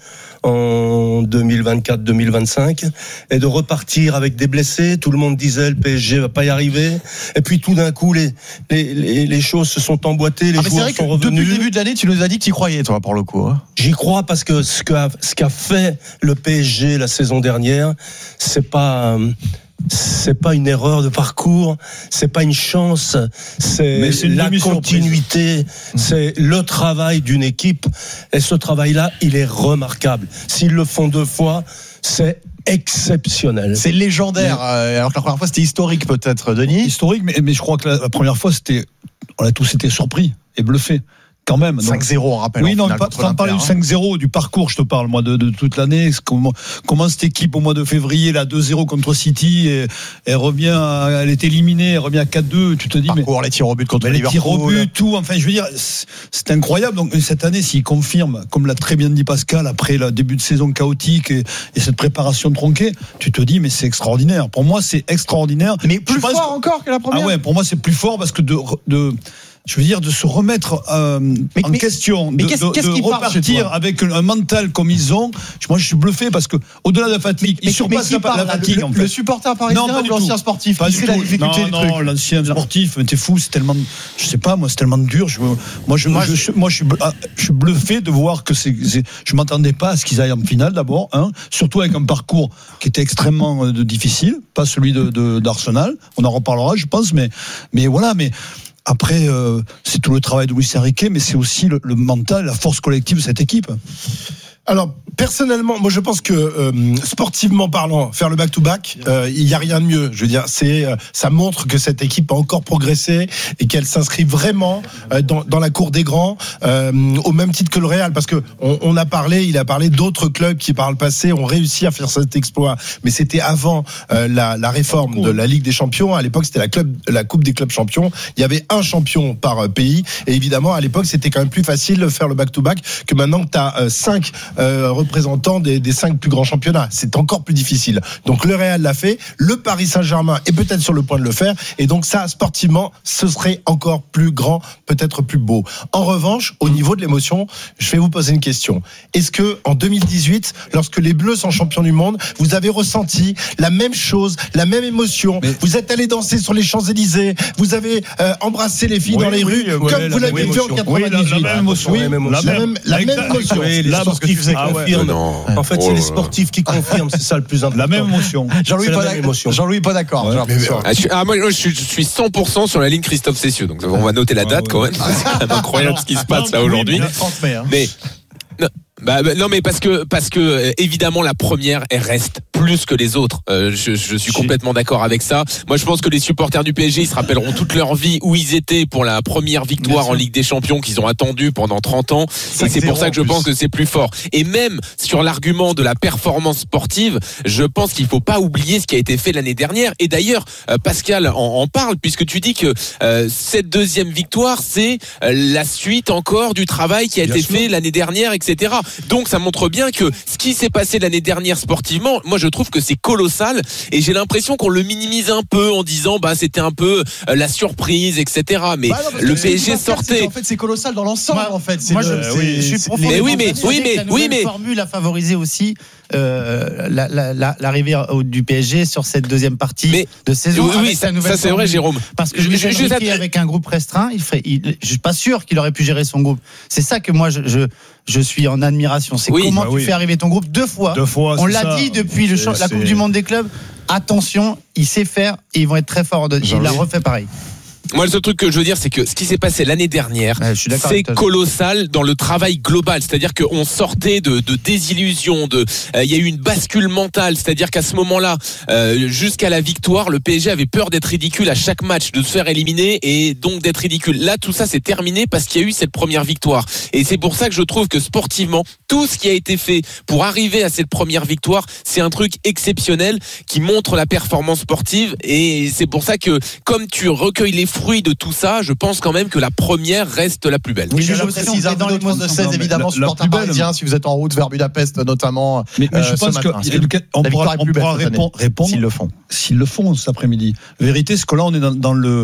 en deux mille vingt-quatre deux mille vingt-cinq, et de repartir avec des blessés. Tout le monde disait le P S G va pas y arriver, et puis tout d'un coup les les les, les choses se sont emboîtées, les ah joueurs sont revenus.
Depuis le début de l'année, tu nous as dit que tu y croyais, toi, pour le coup. Hein.
J'y crois parce que ce qu'a ce qu'a fait le P S G la saison dernière, c'est pas c'est pas une erreur de parcours, c'est pas une chance, c'est, c'est la continuité, c'est le travail d'une équipe, et ce travail-là, il est remarquable. S'ils le font deux fois, c'est exceptionnel.
C'est légendaire, mais... alors que la première fois c'était historique peut-être, Denis.
Historique, mais, mais je crois que la, la première fois c'était, on a tous été surpris et bluffés. Quand même.
cinq zéro, on rappelle.
Oui, non, sans parler du cinq zéro, du parcours, je te parle, moi, de, de toute l'année. Comment, comment cette équipe, au mois de février, là, deux zéro contre City, et, elle revient, à, elle est éliminée, elle revient à quatre deux, tu te dis,
parcours, mais. Les tirs au but contre
les
Liverpool.
Les tirs au but, tout, enfin, je veux dire, c'est incroyable. Donc, cette année, s'il confirme, comme l'a très bien dit Pascal, après le début de saison chaotique et, et cette préparation tronquée, tu te dis, mais c'est extraordinaire. Pour moi, c'est extraordinaire.
Mais plus fort que... encore que la première.
Ah ouais, pour moi, c'est plus fort parce que de, de je veux dire, de se remettre euh, mais, en mais, question, mais de, qu'est-ce, de, qu'est-ce de repartir avec un mental comme ils ont. Moi, je suis bluffé parce que au-delà de la fatigue,
mais,
ils surpassent la,
parle,
la fatigue.
Le,
en fait.
le supporter parisien non, ou l'ancien sportif,
pas c'est la difficulté non, non, l'ancien sportif, mais t'es fou, c'est tellement, je sais pas, moi, c'est tellement dur. Je, moi, je, moi, je, je, moi, je, suis, je suis bluffé de voir que c'est, c'est je m'attendais pas à ce qu'ils aillent en finale d'abord, hein, surtout avec un parcours qui était extrêmement euh, difficile, pas celui de, de d'Arsenal. On en reparlera, je pense, mais, mais voilà, mais. Après, euh, c'est tout le travail de Luis Enrique, mais c'est aussi le, le mental, la force collective de cette équipe.
Alors, personnellement, moi je pense que euh, sportivement parlant, faire le back-to-back, il euh, y a rien de mieux. Je veux dire, c'est euh, ça montre que cette équipe a encore progressé et qu'elle s'inscrit vraiment euh, dans, dans la cour des grands, euh, au même titre que le Real, parce que on, on a parlé, il a parlé d'autres clubs qui par le passé ont réussi à faire cet exploit, mais c'était avant euh, la, la réforme de la Ligue des Champions. À l'époque, c'était la club, la Coupe des clubs champions. Il y avait un champion par pays, et évidemment, à l'époque, c'était quand même plus facile de faire le back-to-back que maintenant que t'as euh, cinq Euh, représentant des, des cinq plus grands championnats. C'est encore plus difficile. Donc le Real l'a fait, le Paris Saint-Germain est peut-être sur le point de le faire, et donc ça, sportivement, ce serait encore plus grand, peut-être plus beau. En revanche, au niveau de l'émotion, je vais vous poser une question. Est-ce que en deux mille dix-huit, lorsque les Bleus sont champions du monde, vous avez ressenti la même chose, la même émotion? Mais... Vous êtes allé danser sur les Champs-Élysées, vous avez euh, embrassé les filles oui, dans les oui, rues, oui, comme oui, vous l'avez fait en quatre-vingt-dix-huit.
Oui, la, la même émotion.
Oui, la même, la même, la même émotion.
Oui, les sportifs
qui
Ah ouais.
confirment.
Non.
En fait,
Oh
c'est
là
les
là.
sportifs qui confirment, c'est ça le plus important.
La même émotion.
Jean-Louis
C'est la
pas
même
d'ac-
émotion.
Jean-Louis pas d'accord. j'ai l'impression.
Ah, je, suis, ah, moi, moi, je, suis, je suis cent pour cent sur la ligne Christophe Cessieux. Donc, on va noter la date quand même. C'est quand même incroyable ce qui se passe là aujourd'hui. Mais. Non, bah, bah, non mais parce que parce que euh, évidemment la première elle reste plus que les autres. Euh, je, je suis complètement d'accord avec ça. Moi je pense que les supporters du P S G ils se rappelleront toute leur vie où ils étaient pour la première victoire en Ligue des Champions qu'ils ont attendu pendant trente ans. Et c'est pour ça que je pense que c'est plus fort. Et même sur l'argument de la performance sportive, je pense qu'il faut pas oublier ce qui a été fait l'année dernière. Et d'ailleurs euh, Pascal en, en parle puisque tu dis que euh, cette deuxième victoire c'est euh, la suite encore du travail qui a
Bien
été
sûr.
fait l'année dernière, et cetera. Donc ça montre bien que ce qui s'est passé l'année dernière sportivement, moi je trouve que c'est colossal et j'ai l'impression qu'on le minimise un peu en disant bah c'était un peu euh, la surprise, et cetera. Mais
Bah non, parce
le
que
P S G
ce qui m'intéresse, c'est
sortait.
qu'en fait, c'est colossal dans l'ensemble. En fait, c'est
Moi,
le-
je,
c'est-
je suis
c'est-
profondément
Mais oui, mais-
persuadé
oui, mais-
que la
oui,
nouvelle
mais-
formule a favorisé aussi euh, la- la- la- l'arrivée au- du P S G sur cette deuxième partie
Mais-
de saison.
Oui, oui,
avec
ça-
sa nouvelle
ça, c'est vrai,
formule.
Jérôme.
Parce que
Je-
Luis
je- je-
Enrique,
je-
avec un groupe restreint, il ferait. il- je suis pas sûr qu'il aurait pu gérer son groupe. C'est ça que moi je je, je suis en admiration. C'est
Oui,
comment
bah
tu
oui.
fais arriver ton groupe deux fois.
Deux fois,
On
c'est
l'a
ça.
dit depuis le
C'est-
champ- la Coupe
c'est-
du Monde des clubs. Attention, il sait faire et ils vont être très forts. De, il l'a refait pareil.
Moi, le seul truc que je veux dire, c'est que ce qui s'est passé l'année dernière,
Ouais, je suis d'accord
c'est
avec toi.
colossal dans le travail global. C'est-à-dire qu'on sortait de, de désillusions, de, euh, il y a eu une bascule mentale. C'est-à-dire qu'à ce moment-là, euh, jusqu'à la victoire, le P S G avait peur d'être ridicule à chaque match, de se faire éliminer et donc d'être ridicule. Là, tout ça, c'est terminé parce qu'il y a eu cette première victoire. Et c'est pour ça que je trouve que sportivement, tout ce qui a été fait pour arriver à cette première victoire, c'est un truc exceptionnel qui montre la performance sportive. Et c'est pour ça que, comme tu recueilles les fruits de tout ça, je pense quand même que la première reste la plus belle.
Oui,
J'ai
je
l'impression
précise,
que
un
dans
peu de
l'émotion.
de seize,
Non, mais
évidemment,
la- la
supporters
plus belle-
parisiens, si vous êtes en route vers Budapest, notamment.
Mais, mais
euh,
je
ce
pense
matin.
qu'on
C'est-
pourra,
la victoire est
on
plus belle
pourra
cette année,
répondre, répondre
s'ils le font.
s'ils le font cet après-midi. La vérité, c'est que là, on est dans, dans le.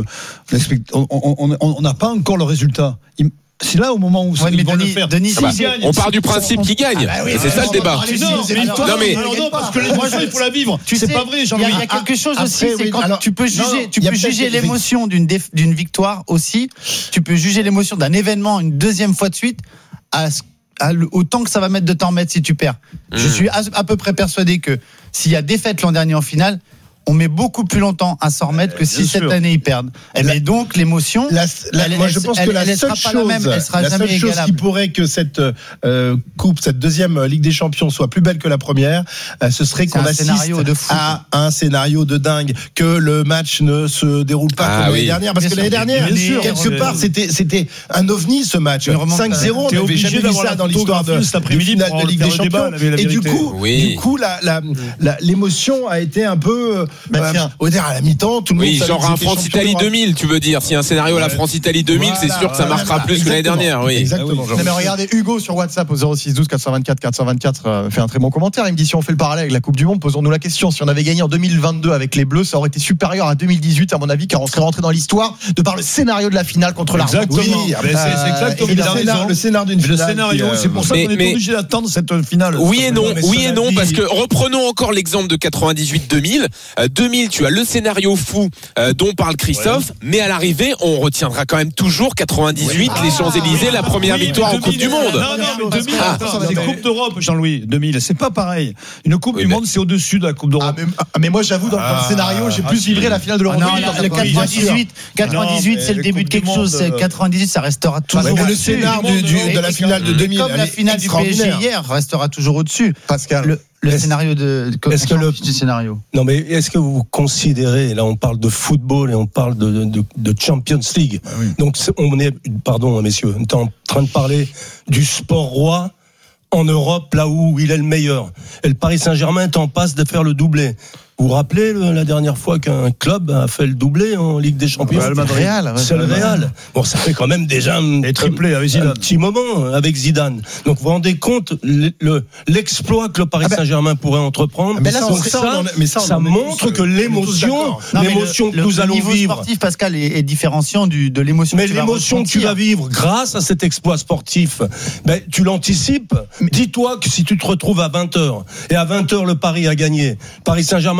On on- on- on n'a pas encore le résultat. Il- C'est là au moment où
Ouais,
ils
mais
vont
Denis-
le faire.
Denis,
S'ils
Ah bah,
gagnent,
on part du
s'ils-
principe qu'ils gagnent.
Ah bah oui,
et c'est ça le débat.
Mais non, mais
Alors,
toi-
non, mais-
alors non, parce que l'émotion, il faut la vivre.
Tu
C'est
sais,
pas vrai,
il y a-
Jean-Louis.
Il y a quelque chose
Après,
aussi, c'est
oui,
quand
alors,
tu peux
non,
juger,
non,
tu
il y a
peux
peut-être
juger
des-
l'émotion d'une déf- d'une victoire aussi. Tu peux juger l'émotion d'un événement une deuxième fois de suite à ce- à le- autant que ça va mettre de temps à mettre si tu perds. Je
Mm.
suis à, à peu près persuadé que s'il y a défaite l'an dernier en finale, on met beaucoup plus longtemps à s'en remettre que si
bien
cette
sûr.
année ils perdent. Et mais donc l'émotion,
La- la-
elle-
moi,
elle-
je pense
elle-
que la
elle
seule
sera pas la
chose,
même, elle sera
la
jamais
seule chose
égalable.
qui pourrait que cette euh, coupe, cette deuxième Ligue des Champions soit plus belle que la première, euh, ce serait
C'est
qu'on
un
assiste
scénario de fou.
à un scénario de dingue, que le match ne se déroule pas
Ah
comme
oui.
l'année dernière, parce
Bien
que
sûr.
l'année dernière,
Bien sûr.
quelque
Bien
part,
sûr.
c'était c'était un ovni ce match.
Une remontada.
cinq zéro, on
T'es
n'avait
obligé
jamais vu
d'avoir
ça
la
dans l'histoire de,
photographie cet
de
après-midi
finale
pour
de Ligue
faire
des
le débat,
Champions.
la- la
Et du
vérité.
coup,
Oui.
du coup, la la- la- l'émotion a été un peu,
Bah,
euh,
tiens.
au dire à la mi-temps, tout le monde
Oui,
savait
genre
qu'ils
un
étaient champions
France-Italie
d'Europe.
deux mille, tu veux dire. Si un scénario à la France-Italie deux mille, c'est
Voilà,
sûr que ça marquera
voilà,
plus que l'année
exactement.
dernière. Oui.
Exactement.
Non, mais regardez, Hugo sur WhatsApp au zéro six douze quatre cent vingt-quatre quatre cent vingt-quatre euh, fait un très bon commentaire. Il me dit si on fait le parallèle avec la Coupe du Monde, posons-nous la question. Si on avait gagné en deux mille vingt-deux avec les Bleus, ça aurait été supérieur à deux mille dix-huit, à mon avis, car on serait rentré dans l'histoire de par le scénario de la finale contre l'Argentine.
Exactement.
Oui,
Mais c'est- c'est
euh,
exactement.
et
il
le
a
scénar-
raison.
le scénar d'une
Le
finale
scénario,
qui, euh,
c'est pour ça
mais-
qu'on est
mais-
obligé d'attendre cette finale.
Oui et non,
mais
oui
cela
et non,
dit-
parce que reprenons encore l'exemple de quatre-vingt-dix-huit deux mille. Euh, deux mille, tu as le scénario fou euh, dont parle Christophe, mais à l'arrivée, on retiendra quand même toujours quatre-vingt-dix-huit, les Champs-Élysées, la première
Oui,
victoire
mais
en Coupe du
deux mille,
Monde.
Non, non, mais deux mille,
Ah.
attends, c'est Coupe d'Europe, Jean-Louis. deux mille, c'est pas pareil. Une Coupe
Oui,
du
mais-
Monde, c'est au-dessus de la Coupe d'Europe.
Ah, mais, ah, mais moi, j'avoue, dans, dans
Ah,
le scénario, j'ai
ah,
plus
si.
vibré la finale de l'Euro
Ah non,
deux mille.
la-
dans
le
la Coupe du Monde.
quatre-vingt-dix-huit, quatre-vingt-dix-huit,
Non,
c'est le
mais
début de
Coupe
quelque
du
chose.
Monde,
C'est quatre-vingt-dix-huit, ça restera
Ouais,
toujours
mais le
au-dessus.
scénar du- du- de la finale de deux mille,
Comme
elle
la
est
finale du P S G
extraordinaire.
hier restera toujours au-dessus.
Pascal.
Le, le
Est-ce-
scénario de.
est-ce que le-
du scénario.
Non, mais est-ce que vous considérez, là on parle de football et on parle de, de, de Champions League, donc c'est- on est, pardon messieurs, on est en train de parler du sport roi en Europe, là où il est le meilleur. Et le Paris Saint-Germain est en passe de faire le doublé. Vous vous rappelez le- la dernière fois qu'un club a fait le doublé en Ligue des Champions?
Real Madrid.
Real, ouais.
C'est le Real. Bon, ça fait quand même déjà un,
Et triplé avec
un
Zidane.
petit moment avec Zidane. Donc vous vous rendez compte le- le- l'exploit que le Paris
Ah ben-
Saint-Germain pourrait entreprendre.
Mais là,
Donc
ça,
ça,
on en est- mais ça, on
ça
en est
montre
tous,
que
on est tous
l'émotion,
d'accord.
Non, mais
l'émotion
le-
que
le-
nous
le
allons
niveau
vivre.
sportif, Pascal, est, est différenciant du, de l'émotion.
Mais
que tu vas
l'émotion que tu
ressentir.
vas vivre grâce à cet exploit sportif, ben, tu l'anticipes. Dis-toi que si tu te retrouves à vingt heures, et à vingt heures le Paris a gagné, Paris Saint-Germain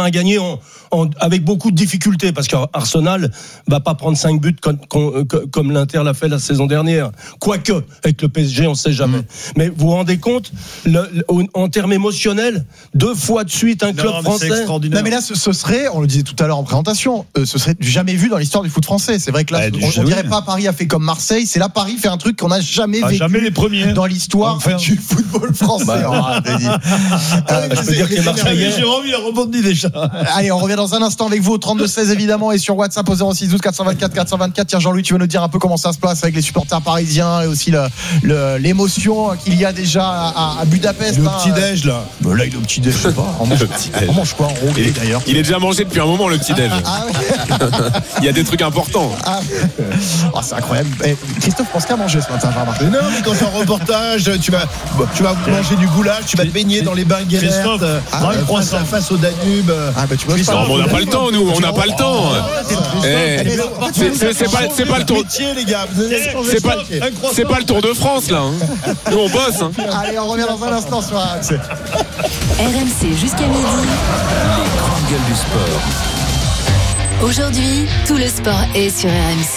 Saint-Germain a gagné en, en, avec beaucoup de difficultés, parce qu'Arsenal va pas prendre cinq buts comme, comme, comme l'Inter l'a fait la saison dernière. Quoique, avec le P S G, on sait jamais. Mmh. Mais vous vous rendez compte, le, le, en termes émotionnels, deux fois de suite un club non, français.
C'est extraordinaire. Non mais là, ce, ce serait, on le disait tout à l'heure en présentation, euh, ce serait jamais vu dans l'histoire du foot français. C'est vrai que là, ah, on, on dirait pas Paris a fait comme Marseille, c'est là Paris fait un truc qu'on n'a jamais ah, vécu
jamais les premiers.
dans l'histoire enfin, du football français. Bah, oh,
euh, je peux dire que les Marseillais.
Jérôme, il a rebondi déjà.
Allez, on revient dans un instant avec vous au trente-deux seize évidemment et sur WhatsApp au zéro six douze quatre cent vingt-quatre quatre cent vingt-quatre. Tiens, Jean-Louis, tu veux nous dire un peu comment ça se passe avec les supporters parisiens et aussi le, le, l'émotion qu'il y a déjà à, à Budapest.
Le
hein,
petit-déj là.
Bah là, il est au petit-déj, je sais pas. On mange, on mange quoi en roulé d'ailleurs.
Il est déjà mangé depuis un moment le petit-déj.
Ah, ah, ouais.
Il y a des trucs importants.
Ah, oh, c'est incroyable. Eh, Christophe pense qu'à manger ce matin, j'ai remarqué.
Non, mais quand tu es en reportage, tu vas, tu vas manger du goulash, tu vas te baigner dans les bains Guélert,
ah, ouais,
face à face au Danube.
Ah, bah tu vois,
non, on n'a pas le temps, nous, on n'a pas le temps. C'est pas, c'est pas le tour. C'est pas, c'est pas le Tour de France là. Nous on bosse. Hein.
Allez, on revient dans un instant sur R M C.
R M C jusqu'à midi. Les grandes gueules du sport. Aujourd'hui, tout le sport est sur R M C.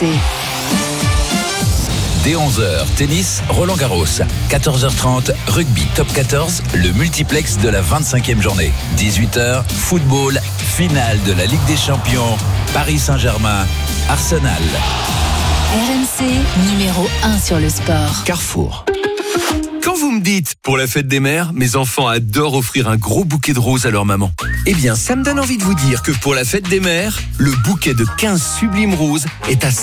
Dès onze heures, tennis, Roland Garros. quatorze heures trente, rugby top quatorze, le multiplex de la vingt-cinquième journée. dix-huit heures, football, finale de la Ligue des Champions, Paris Saint-Germain, Arsenal.
R M C, numéro un sur le sport.
Carrefour.
Quand vous me dites, pour la fête des mères, mes enfants adorent offrir un gros bouquet de roses à leur maman. Eh bien, ça me donne envie de vous dire que pour la fête des mères, le bouquet de quinze sublimes roses est à